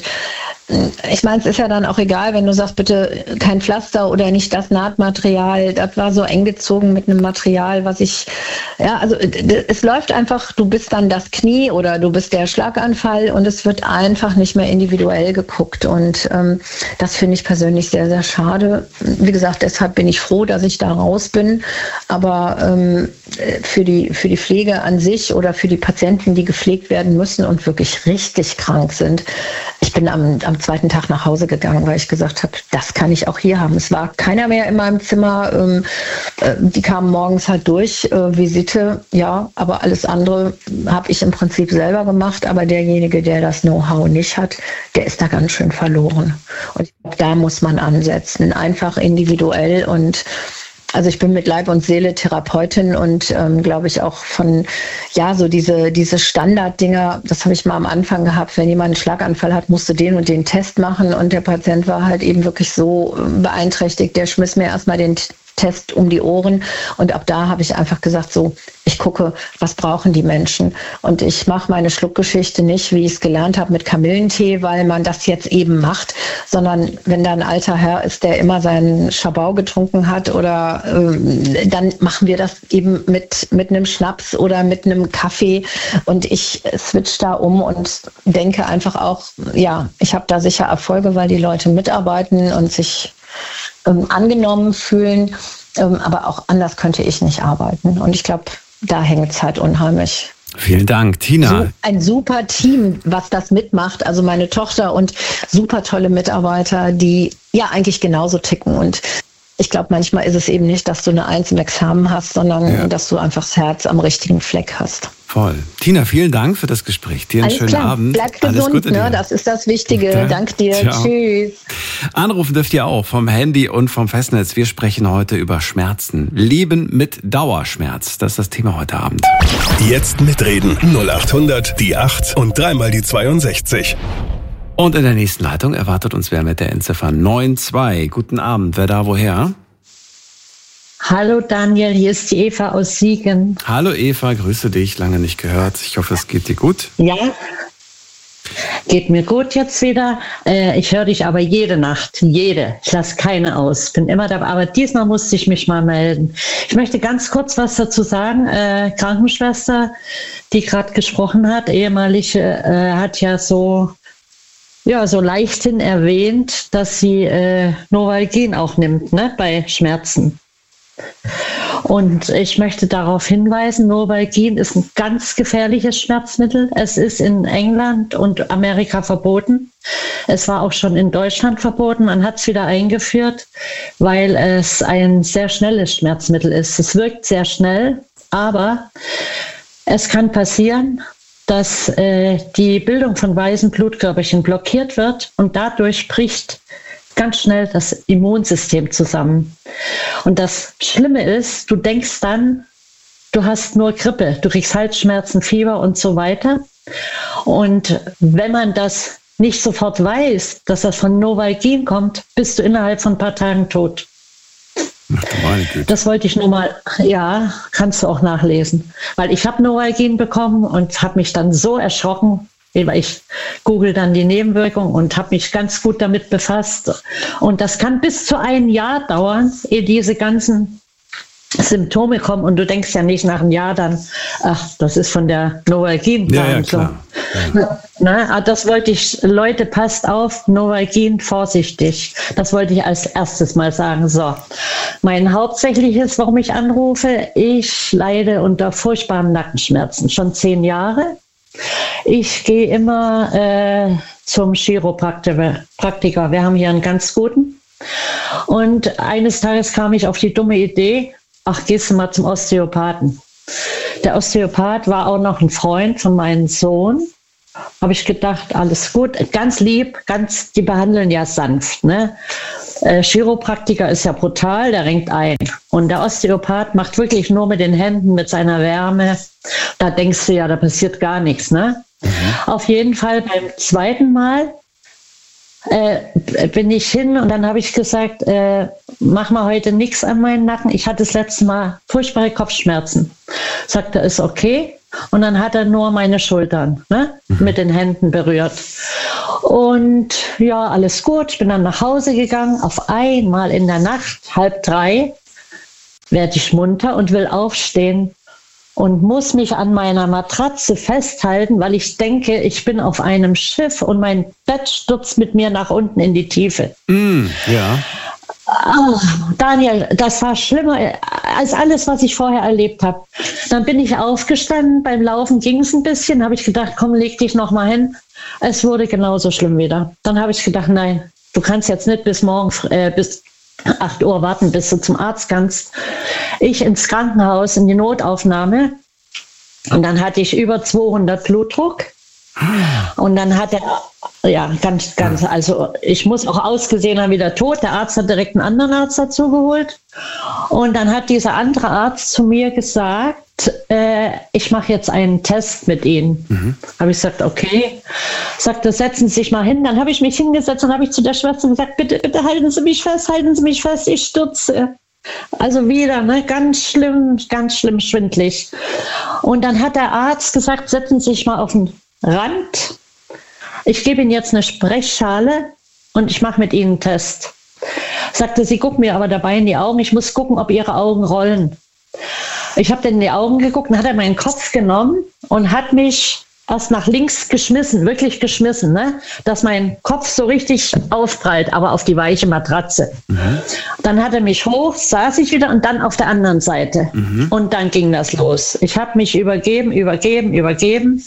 ich meine, es ist ja dann auch egal, wenn du sagst, bitte kein Pflaster oder nicht das Nahtmaterial. Das war so eng gezogen mit einem Material, was ich, ja, also es läuft einfach, du bist dann das Knie oder du bist der Schlaganfall und es wird einfach nicht mehr individuell geguckt. Und ähm, das finde ich persönlich sehr, sehr schade. Wie gesagt, deshalb bin ich froh, dass ich da raus bin. Aber ähm, für die, für die Pflege an sich oder für die Patienten, die gepflegt werden müssen und wirklich richtig krank sind, ich bin am, am zweiten Tag nach Hause gegangen, weil ich gesagt habe, das kann ich auch hier haben. Es war keiner mehr in meinem Zimmer. Ähm, äh, die kamen morgens halt durch, äh, Visite, ja, aber alles andere habe ich im Prinzip selber gemacht. Aber derjenige, der das Know-how nicht hat, der ist da ganz schön verloren. Und ich glaube, da muss man ansetzen, einfach individuell und also ich bin mit Leib und Seele Therapeutin und ähm, glaube ich auch von, ja, so diese, diese Standarddinger, das habe ich mal am Anfang gehabt, wenn jemand einen Schlaganfall hat, musste den und den Test machen und der Patient war halt eben wirklich so beeinträchtigt, der schmiss mir erstmal den Test um die Ohren und ab da habe ich einfach gesagt, so, ich gucke, was brauchen die Menschen und ich mache meine Schluckgeschichte nicht, wie ich es gelernt habe mit Kamillentee, weil man das jetzt eben macht, sondern wenn da ein alter Herr ist, der immer seinen Schabau getrunken hat oder äh, dann machen wir das eben mit, mit einem Schnaps oder mit einem Kaffee und ich switch da um und denke einfach auch, ja, ich habe da sicher Erfolge, weil die Leute mitarbeiten und sich ähm, angenommen fühlen, ähm, aber auch anders könnte ich nicht arbeiten und ich glaube, da hängt es halt unheimlich. Vielen Dank, Tina. So ein super Team, was das mitmacht. Also meine Tochter und super tolle Mitarbeiter, die ja eigentlich genauso ticken. Und ich glaube, manchmal ist es eben nicht, dass du eine Eins im Examen hast, sondern ja. dass du einfach das Herz am richtigen Fleck hast. Voll. Tina, vielen Dank für das Gespräch. Dir einen Alles schönen klar. Abend. Bleib Alles gesund, Gute ne? dir. Das ist das Wichtige. Okay. Dank dir. Ciao. Tschüss. Anrufen dürft ihr auch vom Handy und vom Festnetz. Wir sprechen heute über Schmerzen. Leben mit Dauerschmerz. Das ist das Thema heute Abend. Jetzt mitreden. null acht hundert, die acht und dreimal die zweiundsechzig. Und in der nächsten Leitung erwartet uns wer mit der Endziffer neun zwei. Guten Abend. Wer da woher? Hallo Daniel, hier ist die Eva aus Siegen. Hallo Eva, grüße dich. Lange nicht gehört. Ich hoffe, es geht dir gut. Ja, geht mir gut jetzt wieder. Äh, ich höre dich aber jede Nacht, jede. Ich lasse keine aus. Bin immer dabei. Aber diesmal musste ich mich mal melden. Ich möchte ganz kurz was dazu sagen. Äh, Krankenschwester, die gerade gesprochen hat, ehemalige, äh, hat ja so, ja, so leichthin erwähnt, dass sie äh, Novalgin auch nimmt, ne, bei Schmerzen. Und ich möchte darauf hinweisen, Novalgin ist ein ganz gefährliches Schmerzmittel. Es ist in England und Amerika verboten. Es war auch schon in Deutschland verboten. Man hat es wieder eingeführt, weil es ein sehr schnelles Schmerzmittel ist. Es wirkt sehr schnell, aber es kann passieren, dass äh, die Bildung von weißen Blutkörperchen blockiert wird und dadurch bricht ganz schnell das Immunsystem zusammen. Und das Schlimme ist, du denkst dann, du hast nur Grippe, du kriegst Halsschmerzen, Fieber und so weiter. Und wenn man das nicht sofort weiß, dass das von Novalgin kommt, bist du innerhalb von ein paar Tagen tot. Ach, du meine Güte. Das wollte ich nur mal, ja, kannst du auch nachlesen. Weil ich habe Novalgin bekommen und habe mich dann so erschrocken, weil ich google dann die Nebenwirkungen und habe mich ganz gut damit befasst. Und das kann bis zu ein Jahr dauern, ehe diese ganzen Symptome kommen. Und du denkst ja nicht nach einem Jahr dann, ach, das ist von der Novalgin-Behandlung. Ja, ja, klar. Na, das wollte ich, Leute, passt auf, Novalgin, vorsichtig. Das wollte ich als erstes mal sagen. So, mein hauptsächliches, warum ich anrufe, ich leide unter furchtbaren Nackenschmerzen, schon zehn Jahre. Ich gehe immer äh, zum Chiropraktiker. Wir haben hier einen ganz guten. Und eines Tages kam ich auf die dumme Idee, ach, gehst du mal zum Osteopathen. Der Osteopath war auch noch ein Freund von meinem Sohn. Habe ich gedacht, alles gut, ganz lieb, ganz, die behandeln ja sanft. Ne? Äh, Chiropraktiker ist ja brutal, der renkt ein. Und der Osteopath macht wirklich nur mit den Händen, mit seiner Wärme. Da denkst du ja, da passiert gar nichts. Ne? Mhm. Auf jeden Fall beim zweiten Mal äh, bin ich hin und dann habe ich gesagt, äh, mach mal heute nichts an meinen Nacken. Ich hatte das letzte Mal furchtbare Kopfschmerzen. Sagt er, ist okay. Und dann hat er nur meine Schultern, ne, mhm. mit den Händen berührt. Und ja, alles gut. Ich bin dann nach Hause gegangen. Auf einmal in der Nacht, halb drei, werde ich munter und will aufstehen und muss mich an meiner Matratze festhalten, weil ich denke, ich bin auf einem Schiff und mein Bett stürzt mit mir nach unten in die Tiefe. Mm, ja. Oh, Daniel, das war schlimmer als alles, was ich vorher erlebt habe. Dann bin ich aufgestanden, beim Laufen ging es ein bisschen, habe ich gedacht, komm, leg dich noch mal hin. Es wurde genauso schlimm wieder. Dann habe ich gedacht, nein, du kannst jetzt nicht bis morgen, äh, bis acht Uhr warten, bis du zum Arzt kannst. Ich ins Krankenhaus, in die Notaufnahme und dann hatte ich über zweihundert Blutdruck. Und dann hat er, ja, ganz, ganz, also ich muss auch ausgesehen haben wie der Tod. Der Arzt hat direkt einen anderen Arzt dazu geholt. Und dann hat dieser andere Arzt zu mir gesagt, äh, ich mache jetzt einen Test mit Ihnen. Mhm. Habe ich gesagt, okay. Sagte, setzen Sie sich mal hin. Dann habe ich mich hingesetzt und habe ich zu der Schwester gesagt, bitte, bitte halten Sie mich fest, halten Sie mich fest, ich stürze. Also wieder, ne, ganz schlimm, ganz schlimm schwindlig. Und dann hat der Arzt gesagt, setzen Sie sich mal auf den Rand. Ich gebe Ihnen jetzt eine Sprechschale und ich mache mit Ihnen einen Test. Sagte, Sie gucken mir aber dabei in die Augen. Ich muss gucken, ob Ihre Augen rollen. Ich habe dann in die Augen geguckt, dann hat er meinen Kopf genommen und hat mich erst nach links geschmissen, wirklich geschmissen, ne? Dass mein Kopf so richtig aufprallt, aber auf die weiche Matratze. Mhm. Dann hat er mich hoch, saß ich wieder und dann auf der anderen Seite. Mhm. Und dann ging das los. Ich habe mich übergeben, übergeben, übergeben.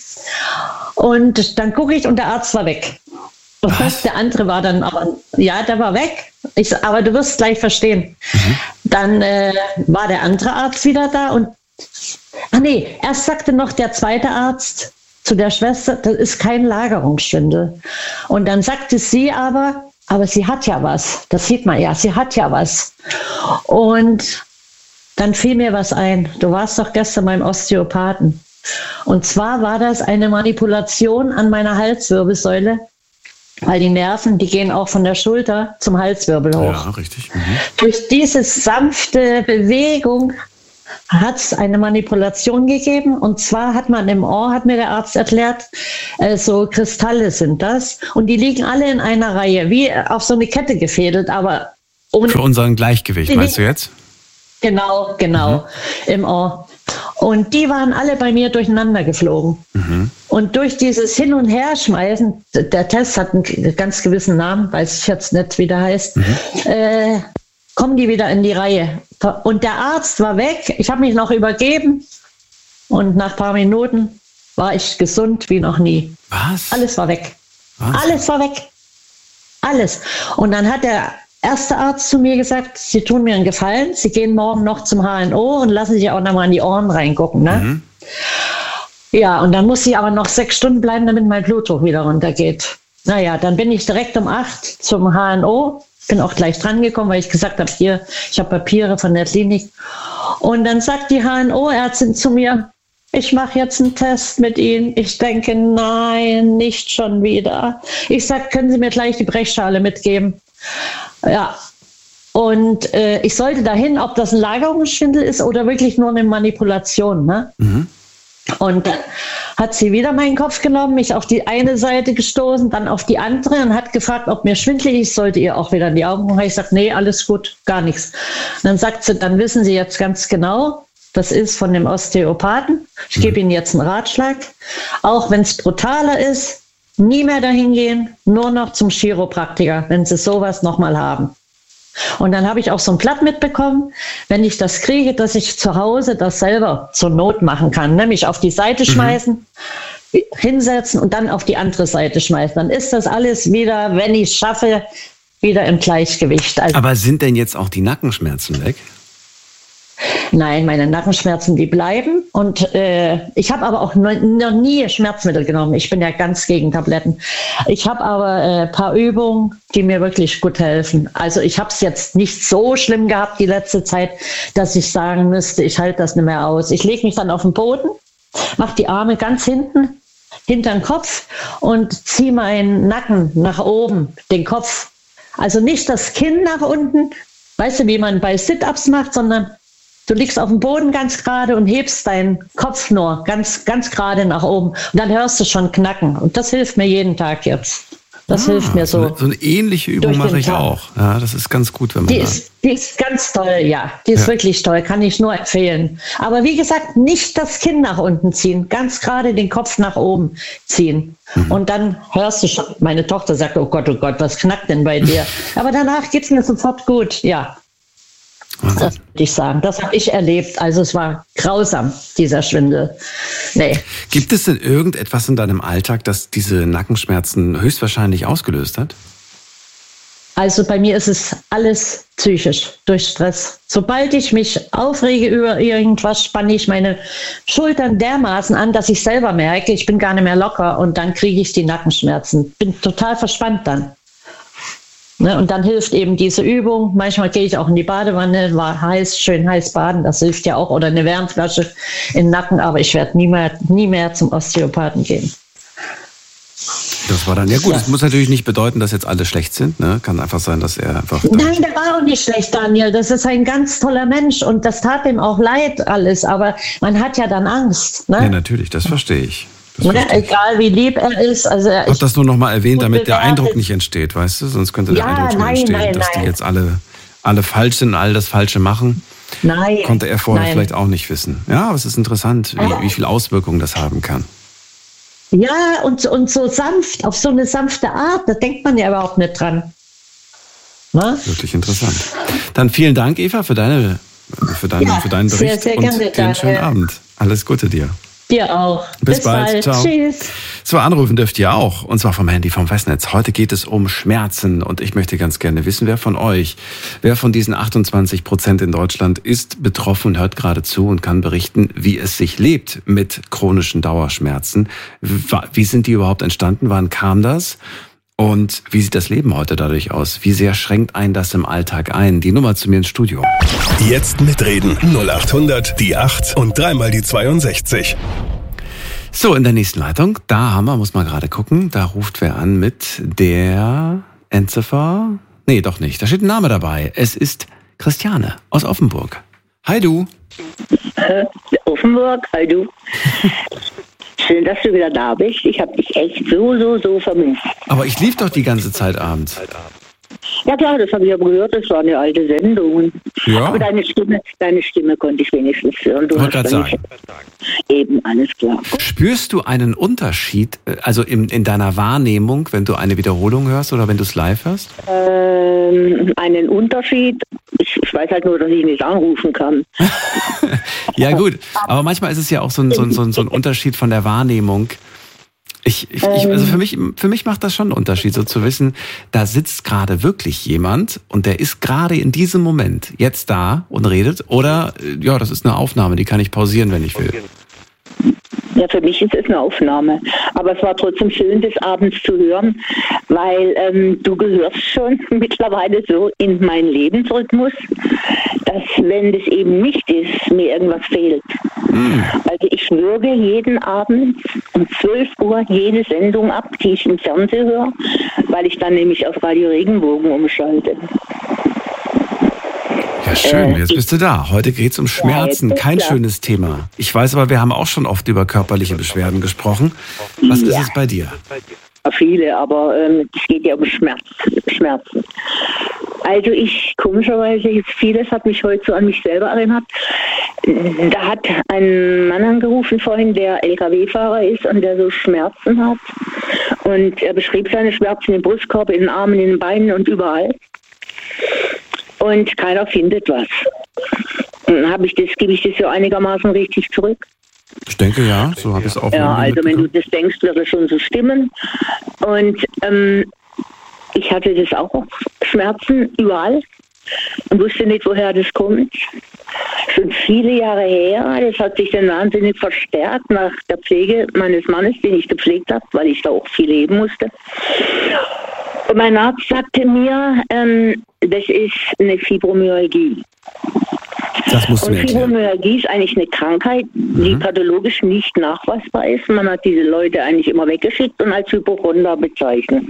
Und dann gucke ich und der Arzt war weg. Und was? Der andere war dann aber, ja, der war weg. Ich, aber du wirst gleich verstehen. Mhm. Dann äh, war der andere Arzt wieder da und Ah nee, erst sagte noch der zweite Arzt zu der Schwester, das ist kein Lagerungsschwindel. Und dann sagte sie aber, aber sie hat ja was. Das sieht man ja, sie hat ja was. Und dann fiel mir was ein. Du warst doch gestern beim Osteopathen. Und zwar war das eine Manipulation an meiner Halswirbelsäule, weil die Nerven, die gehen auch von der Schulter zum Halswirbel hoch. Ja, richtig. Mhm. Durch diese sanfte Bewegung hat es eine Manipulation gegeben. Und zwar hat man im Ohr, hat mir der Arzt erklärt, äh, so Kristalle sind das. Und die liegen alle in einer Reihe, wie auf so eine Kette gefädelt, aber ohne... Für unseren Gleichgewicht, meinst du jetzt? Genau, genau, mhm. im Ohr. Und die waren alle bei mir durcheinander geflogen. Mhm. Und durch dieses Hin- und Herschmeißen, der Test hat einen ganz gewissen Namen, weiß ich jetzt nicht, wie der heißt, mhm. äh, kommen die wieder in die Reihe. Und der Arzt war weg, ich habe mich noch übergeben und nach ein paar Minuten war ich gesund wie noch nie. Was? Alles war weg. Was? Alles war weg. Alles. Und dann hat der erste Arzt zu mir gesagt, Sie tun mir einen Gefallen, Sie gehen morgen noch zum H N O und lassen sich auch noch mal in die Ohren reingucken. Ne? Mhm. Ja, und dann muss ich aber noch sechs Stunden bleiben, damit mein Blutdruck wieder runtergeht. Naja, dann bin ich direkt um acht zum H N O, bin auch gleich dran gekommen, weil ich gesagt habe, hier, ich habe Papiere von der Klinik. Und dann sagt die H N O-Ärztin zu mir, ich mache jetzt einen Test mit Ihnen. Ich denke, nein, nicht schon wieder. Ich sage, können Sie mir gleich die Brechschale mitgeben? Ja, und äh, ich sollte dahin, ob das ein Lagerungsschwindel ist oder wirklich nur eine Manipulation. Ne? Mhm. Und dann hat sie wieder meinen Kopf genommen, mich auf die eine Seite gestoßen, dann auf die andere und hat gefragt, ob mir schwindelig ist, sollte ihr auch wieder in die Augen gucken. Ich sage, nee, alles gut, gar nichts. Und dann sagt sie, dann wissen Sie jetzt ganz genau, das ist von dem Osteopathen. Ich mhm. gebe Ihnen jetzt einen Ratschlag. Auch wenn es brutaler ist, nie mehr dahin gehen, nur noch zum Chiropraktiker, wenn Sie sowas nochmal haben. Und dann habe ich auch so ein Blatt mitbekommen, wenn ich das kriege, dass ich zu Hause das selber zur Not machen kann. Nämlich auf die Seite schmeißen, mhm. hinsetzen und dann auf die andere Seite schmeißen. Dann ist das alles wieder, wenn ich es schaffe, wieder im Gleichgewicht. Also aber sind denn jetzt auch die Nackenschmerzen weg? Nein, meine Nackenschmerzen, die bleiben. Und äh, ich habe aber auch noch, noch nie Schmerzmittel genommen. Ich bin ja ganz gegen Tabletten. Ich habe aber ein äh, paar Übungen, die mir wirklich gut helfen. Also ich habe es jetzt nicht so schlimm gehabt die letzte Zeit, dass ich sagen müsste, ich halte das nicht mehr aus. Ich lege mich dann auf den Boden, mache die Arme ganz hinten, hinter den Kopf und ziehe meinen Nacken nach oben, den Kopf. Also nicht das Kinn nach unten, weißt du, wie man bei Sit-Ups macht, sondern du liegst auf dem Boden ganz gerade und hebst deinen Kopf nur ganz, ganz gerade nach oben. Und dann hörst du schon knacken. Und das hilft mir jeden Tag jetzt. Das ah, hilft mir so. So eine, so eine ähnliche Übung mache ich Tag. auch. Ja, das ist ganz gut, wenn man die ist, die ist ganz toll, ja. Die ist ja. wirklich toll, kann ich nur empfehlen. Aber wie gesagt, nicht das Kinn nach unten ziehen, ganz gerade den Kopf nach oben ziehen. Mhm. Und dann hörst du schon, meine Tochter sagt, oh Gott, oh Gott, was knackt denn bei dir? Aber danach geht es mir sofort gut, ja. Wahnsinn. Das würde ich sagen. Das habe ich erlebt. Also es war grausam, dieser Schwindel. Nee. Gibt es denn irgendetwas in deinem Alltag, das diese Nackenschmerzen höchstwahrscheinlich ausgelöst hat? Also bei mir ist es alles psychisch, durch Stress. Sobald ich mich aufrege über irgendwas, spanne ich meine Schultern dermaßen an, dass ich selber merke, ich bin gar nicht mehr locker und dann kriege ich die Nackenschmerzen. Bin total verspannt dann. Ne, und dann hilft eben diese Übung. Manchmal gehe ich auch in die Badewanne, war heiß, schön heiß baden, das hilft ja auch. Oder eine Wärmflasche in den Nacken, aber ich werde nie mehr, nie mehr zum Osteopathen gehen. Das war dann, ja gut, das muss natürlich nicht bedeuten, dass jetzt alle schlecht sind. Ne? Kann einfach sein, dass er einfach... Nein, der war auch nicht schlecht, Daniel. Das ist ein ganz toller Mensch und das tat ihm auch leid alles. Aber man hat ja dann Angst. Ne? Ja, natürlich, das verstehe ich. Ja, egal wie lieb er ist. Also ich habe das nur noch mal erwähnt, damit der Eindruck nicht entsteht, weißt du? Sonst könnte der ja, Eindruck schon nein, entstehen, nein, dass nein. die jetzt alle, alle falsch sind, all das Falsche machen. Nein. Konnte er vorher nein. vielleicht auch nicht wissen. Ja, aber es ist interessant, wie, wie viel Auswirkungen das haben kann. Ja, und, und so sanft, auf so eine sanfte Art, da denkt man ja überhaupt nicht dran. Na? Wirklich interessant. Dann vielen Dank, Eva, für, deine, für, deine, ja, für deinen Bericht sehr, sehr und gerne, den schönen Abend. Alles Gute dir. Dir auch. Bis, Bis bald. bald. Ciao. Tschüss. So, anrufen dürft ihr auch. Und zwar vom Handy vom Festnetz. Heute geht es um Schmerzen. Und ich möchte ganz gerne wissen, wer von euch, wer von diesen achtundzwanzig Prozent in Deutschland ist betroffen und hört gerade zu und kann berichten, wie es sich lebt mit chronischen Dauerschmerzen. Wie sind die überhaupt entstanden? Wann kam das? Und wie sieht das Leben heute dadurch aus? Wie sehr schränkt einen das im Alltag ein? Die Nummer zu mir ins Studio. Jetzt mitreden. null acht hundert, die acht und dreimal die zweiundsechzig. So, in der nächsten Leitung, da haben wir, muss man gerade gucken, da ruft wer an mit der Endziffer. Nee, doch nicht. Da steht ein Name dabei. Es ist Christiane aus Offenburg. Hi du. Äh, Offenburg, hi du. Schön, dass du wieder da bist. Ich habe dich echt so, so, so vermisst. Aber ich lief doch die ganze Zeit abends. Ja klar, das habe ich aber gehört. Das waren ja alte Sendungen. Ja. Aber deine Stimme, deine Stimme konnte ich wenigstens hören. Du wollte gerade sagen. Eben, alles klar. Spürst du einen Unterschied, also in, in deiner Wahrnehmung, wenn du eine Wiederholung hörst oder wenn du es live hörst? Ähm, einen Unterschied? Ich, ich weiß halt nur, dass ich nicht anrufen kann. Ja gut, aber manchmal ist es ja auch so ein, so ein, so ein, so ein Unterschied von der Wahrnehmung. Ich, ich, ich, also für mich, für mich macht das schon einen Unterschied, so zu wissen, da sitzt gerade wirklich jemand und der ist gerade in diesem Moment jetzt da und redet, oder ja, das ist eine Aufnahme, die kann ich pausieren, wenn ich will. Ja, für mich ist es eine Aufnahme. Aber es war trotzdem schön, des Abends zu hören, weil ähm, du gehörst schon mittlerweile so in meinen Lebensrhythmus, dass, wenn das eben nicht ist, mir irgendwas fehlt. Mhm. Also ich würge jeden Abend um zwölf Uhr jede Sendung ab, die ich im Fernsehen höre, weil ich dann nämlich auf Radio Regenbogen umschalte. Ja, schön, jetzt bist du da. Heute geht es um Schmerzen, kein schönes Thema. Ich weiß aber, wir haben auch schon oft über körperliche Beschwerden gesprochen. Was ist es bei dir? Viele, aber ähm, es geht ja um Schmerz, Schmerzen. Also ich, komischerweise, jetzt vieles hat mich heute so an mich selber erinnert. Da hat ein Mann angerufen vorhin, der L K W-Fahrer ist und der so Schmerzen hat. Und er beschrieb seine Schmerzen im Brustkorb, in den Armen, in den Beinen und überall. Und keiner findet was. Dann habe ich das, gebe ich das so einigermaßen richtig zurück. Ich denke ja, so habe ich es auch. Ja, also wenn du das denkst, wird es schon so stimmen. Und ähm, ich hatte das auch, Schmerzen überall und wusste nicht, woher das kommt. Schon viele Jahre her, das hat sich dann wahnsinnig verstärkt nach der Pflege meines Mannes, den ich gepflegt habe, weil ich da auch viel leben musste. Und mein Arzt sagte mir, ähm, das ist eine Fibromyalgie. Das musst du mir erklären. Und Fibromyalgie ist eigentlich eine Krankheit, die mhm. pathologisch nicht nachweisbar ist. Man hat diese Leute eigentlich immer weggeschickt und als Hypochonder bezeichnet.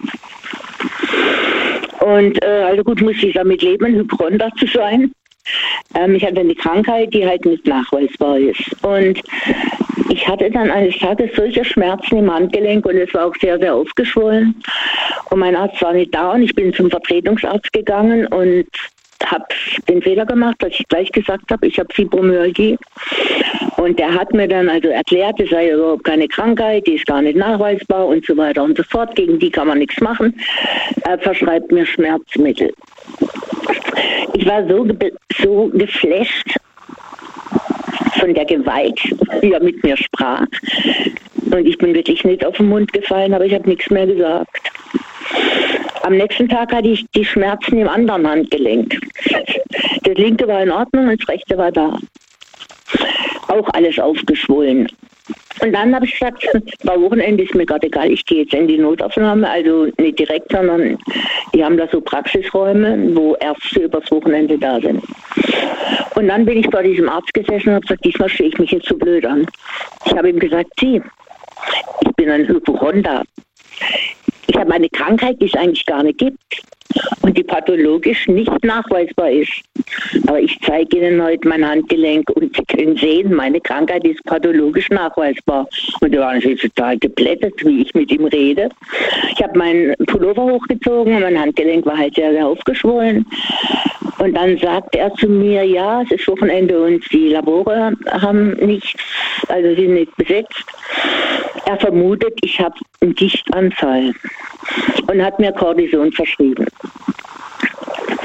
Und äh, also gut, muss ich damit leben, ein Hypochonder zu sein. Ähm, ich hatte eine Krankheit, die halt nicht nachweisbar ist. Und ich hatte dann eines Tages solche Schmerzen im Handgelenk und es war auch sehr, sehr aufgeschwollen. Und mein Arzt war nicht da und ich bin zum Vertretungsarzt gegangen und habe den Fehler gemacht, dass ich gleich gesagt habe, ich habe Fibromyalgie. Und der hat mir dann also erklärt, es sei überhaupt keine Krankheit, die ist gar nicht nachweisbar und so weiter und so fort. Gegen die kann man nichts machen. Er verschreibt mir Schmerzmittel. Ich war so, ge- so geflasht von der Gewalt, wie er mit mir sprach. Und ich bin wirklich nicht auf den Mund gefallen, aber ich habe nichts mehr gesagt. Am nächsten Tag hatte ich die Schmerzen im anderen Handgelenk. Das linke war in Ordnung und das rechte war da. Auch alles aufgeschwollen. Und dann habe ich gesagt, war Wochenende, ist mir gerade egal, ich gehe jetzt in die Notaufnahme, also nicht direkt, sondern die haben da so Praxisräume, wo Ärzte übers Wochenende da sind. Und dann bin ich bei diesem Arzt gesessen und habe gesagt, diesmal stehe ich mich jetzt so blöd an. Ich habe ihm gesagt, Sie, ich bin ein Hypochonder. Ich habe eine Krankheit, die es eigentlich gar nicht gibt und die pathologisch nicht nachweisbar ist. Aber ich zeige Ihnen heute mein Handgelenk und Sie können sehen, meine Krankheit ist pathologisch nachweisbar. Und da waren Sie total geplättet, wie ich mit ihm rede. Ich habe meinen Pullover hochgezogen und mein Handgelenk war halt sehr, sehr aufgeschwollen. Und dann sagte er zu mir, ja, es ist Wochenende und die Labore haben nichts, also sind nicht besetzt. Er vermutet, ich habe einen Gichtanfall und hat mir Cortison verschrieben.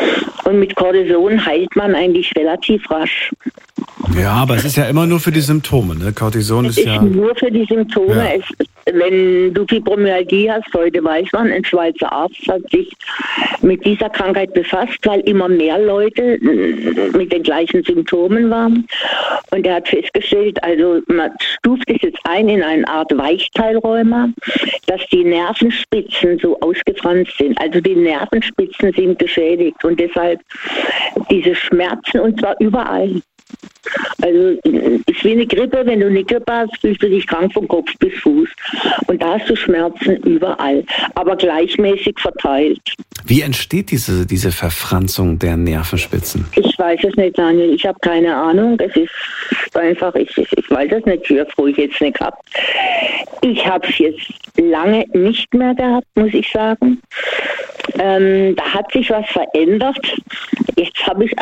Und mit Cortison heilt man eigentlich relativ rasch. Ja, aber es ist ja immer nur für die Symptome, ne? Cortison ist, ist ja... nur für die Symptome. Ja. Es, wenn du Fibromyalgie hast, heute weiß man, ein Schweizer Arzt hat sich mit dieser Krankheit befasst, weil immer mehr Leute mit den gleichen Symptomen waren. Und er hat festgestellt, also man stuft es jetzt ein in eine Art Weichteilrheuma, dass die Nervenspitzen so ausgefranst sind. Also die Nervenspitzen sind geschädigt und deshalb diese Schmerzen, und zwar überall. Also es ist wie eine Grippe, wenn du eine Grippe hast, fühlst du dich krank von Kopf bis Fuß. Und da hast du Schmerzen überall, aber gleichmäßig verteilt. Wie entsteht diese, diese Verfranzung der Nervenspitzen? Ich weiß es nicht, Daniel. Ich habe keine Ahnung. Es ist einfach, ich, ich weiß es nicht, wie früh ich jetzt nicht gehabt. Ich habe es jetzt lange nicht mehr gehabt, muss ich sagen. Ähm, da hat sich was verändert. Jetzt habe ich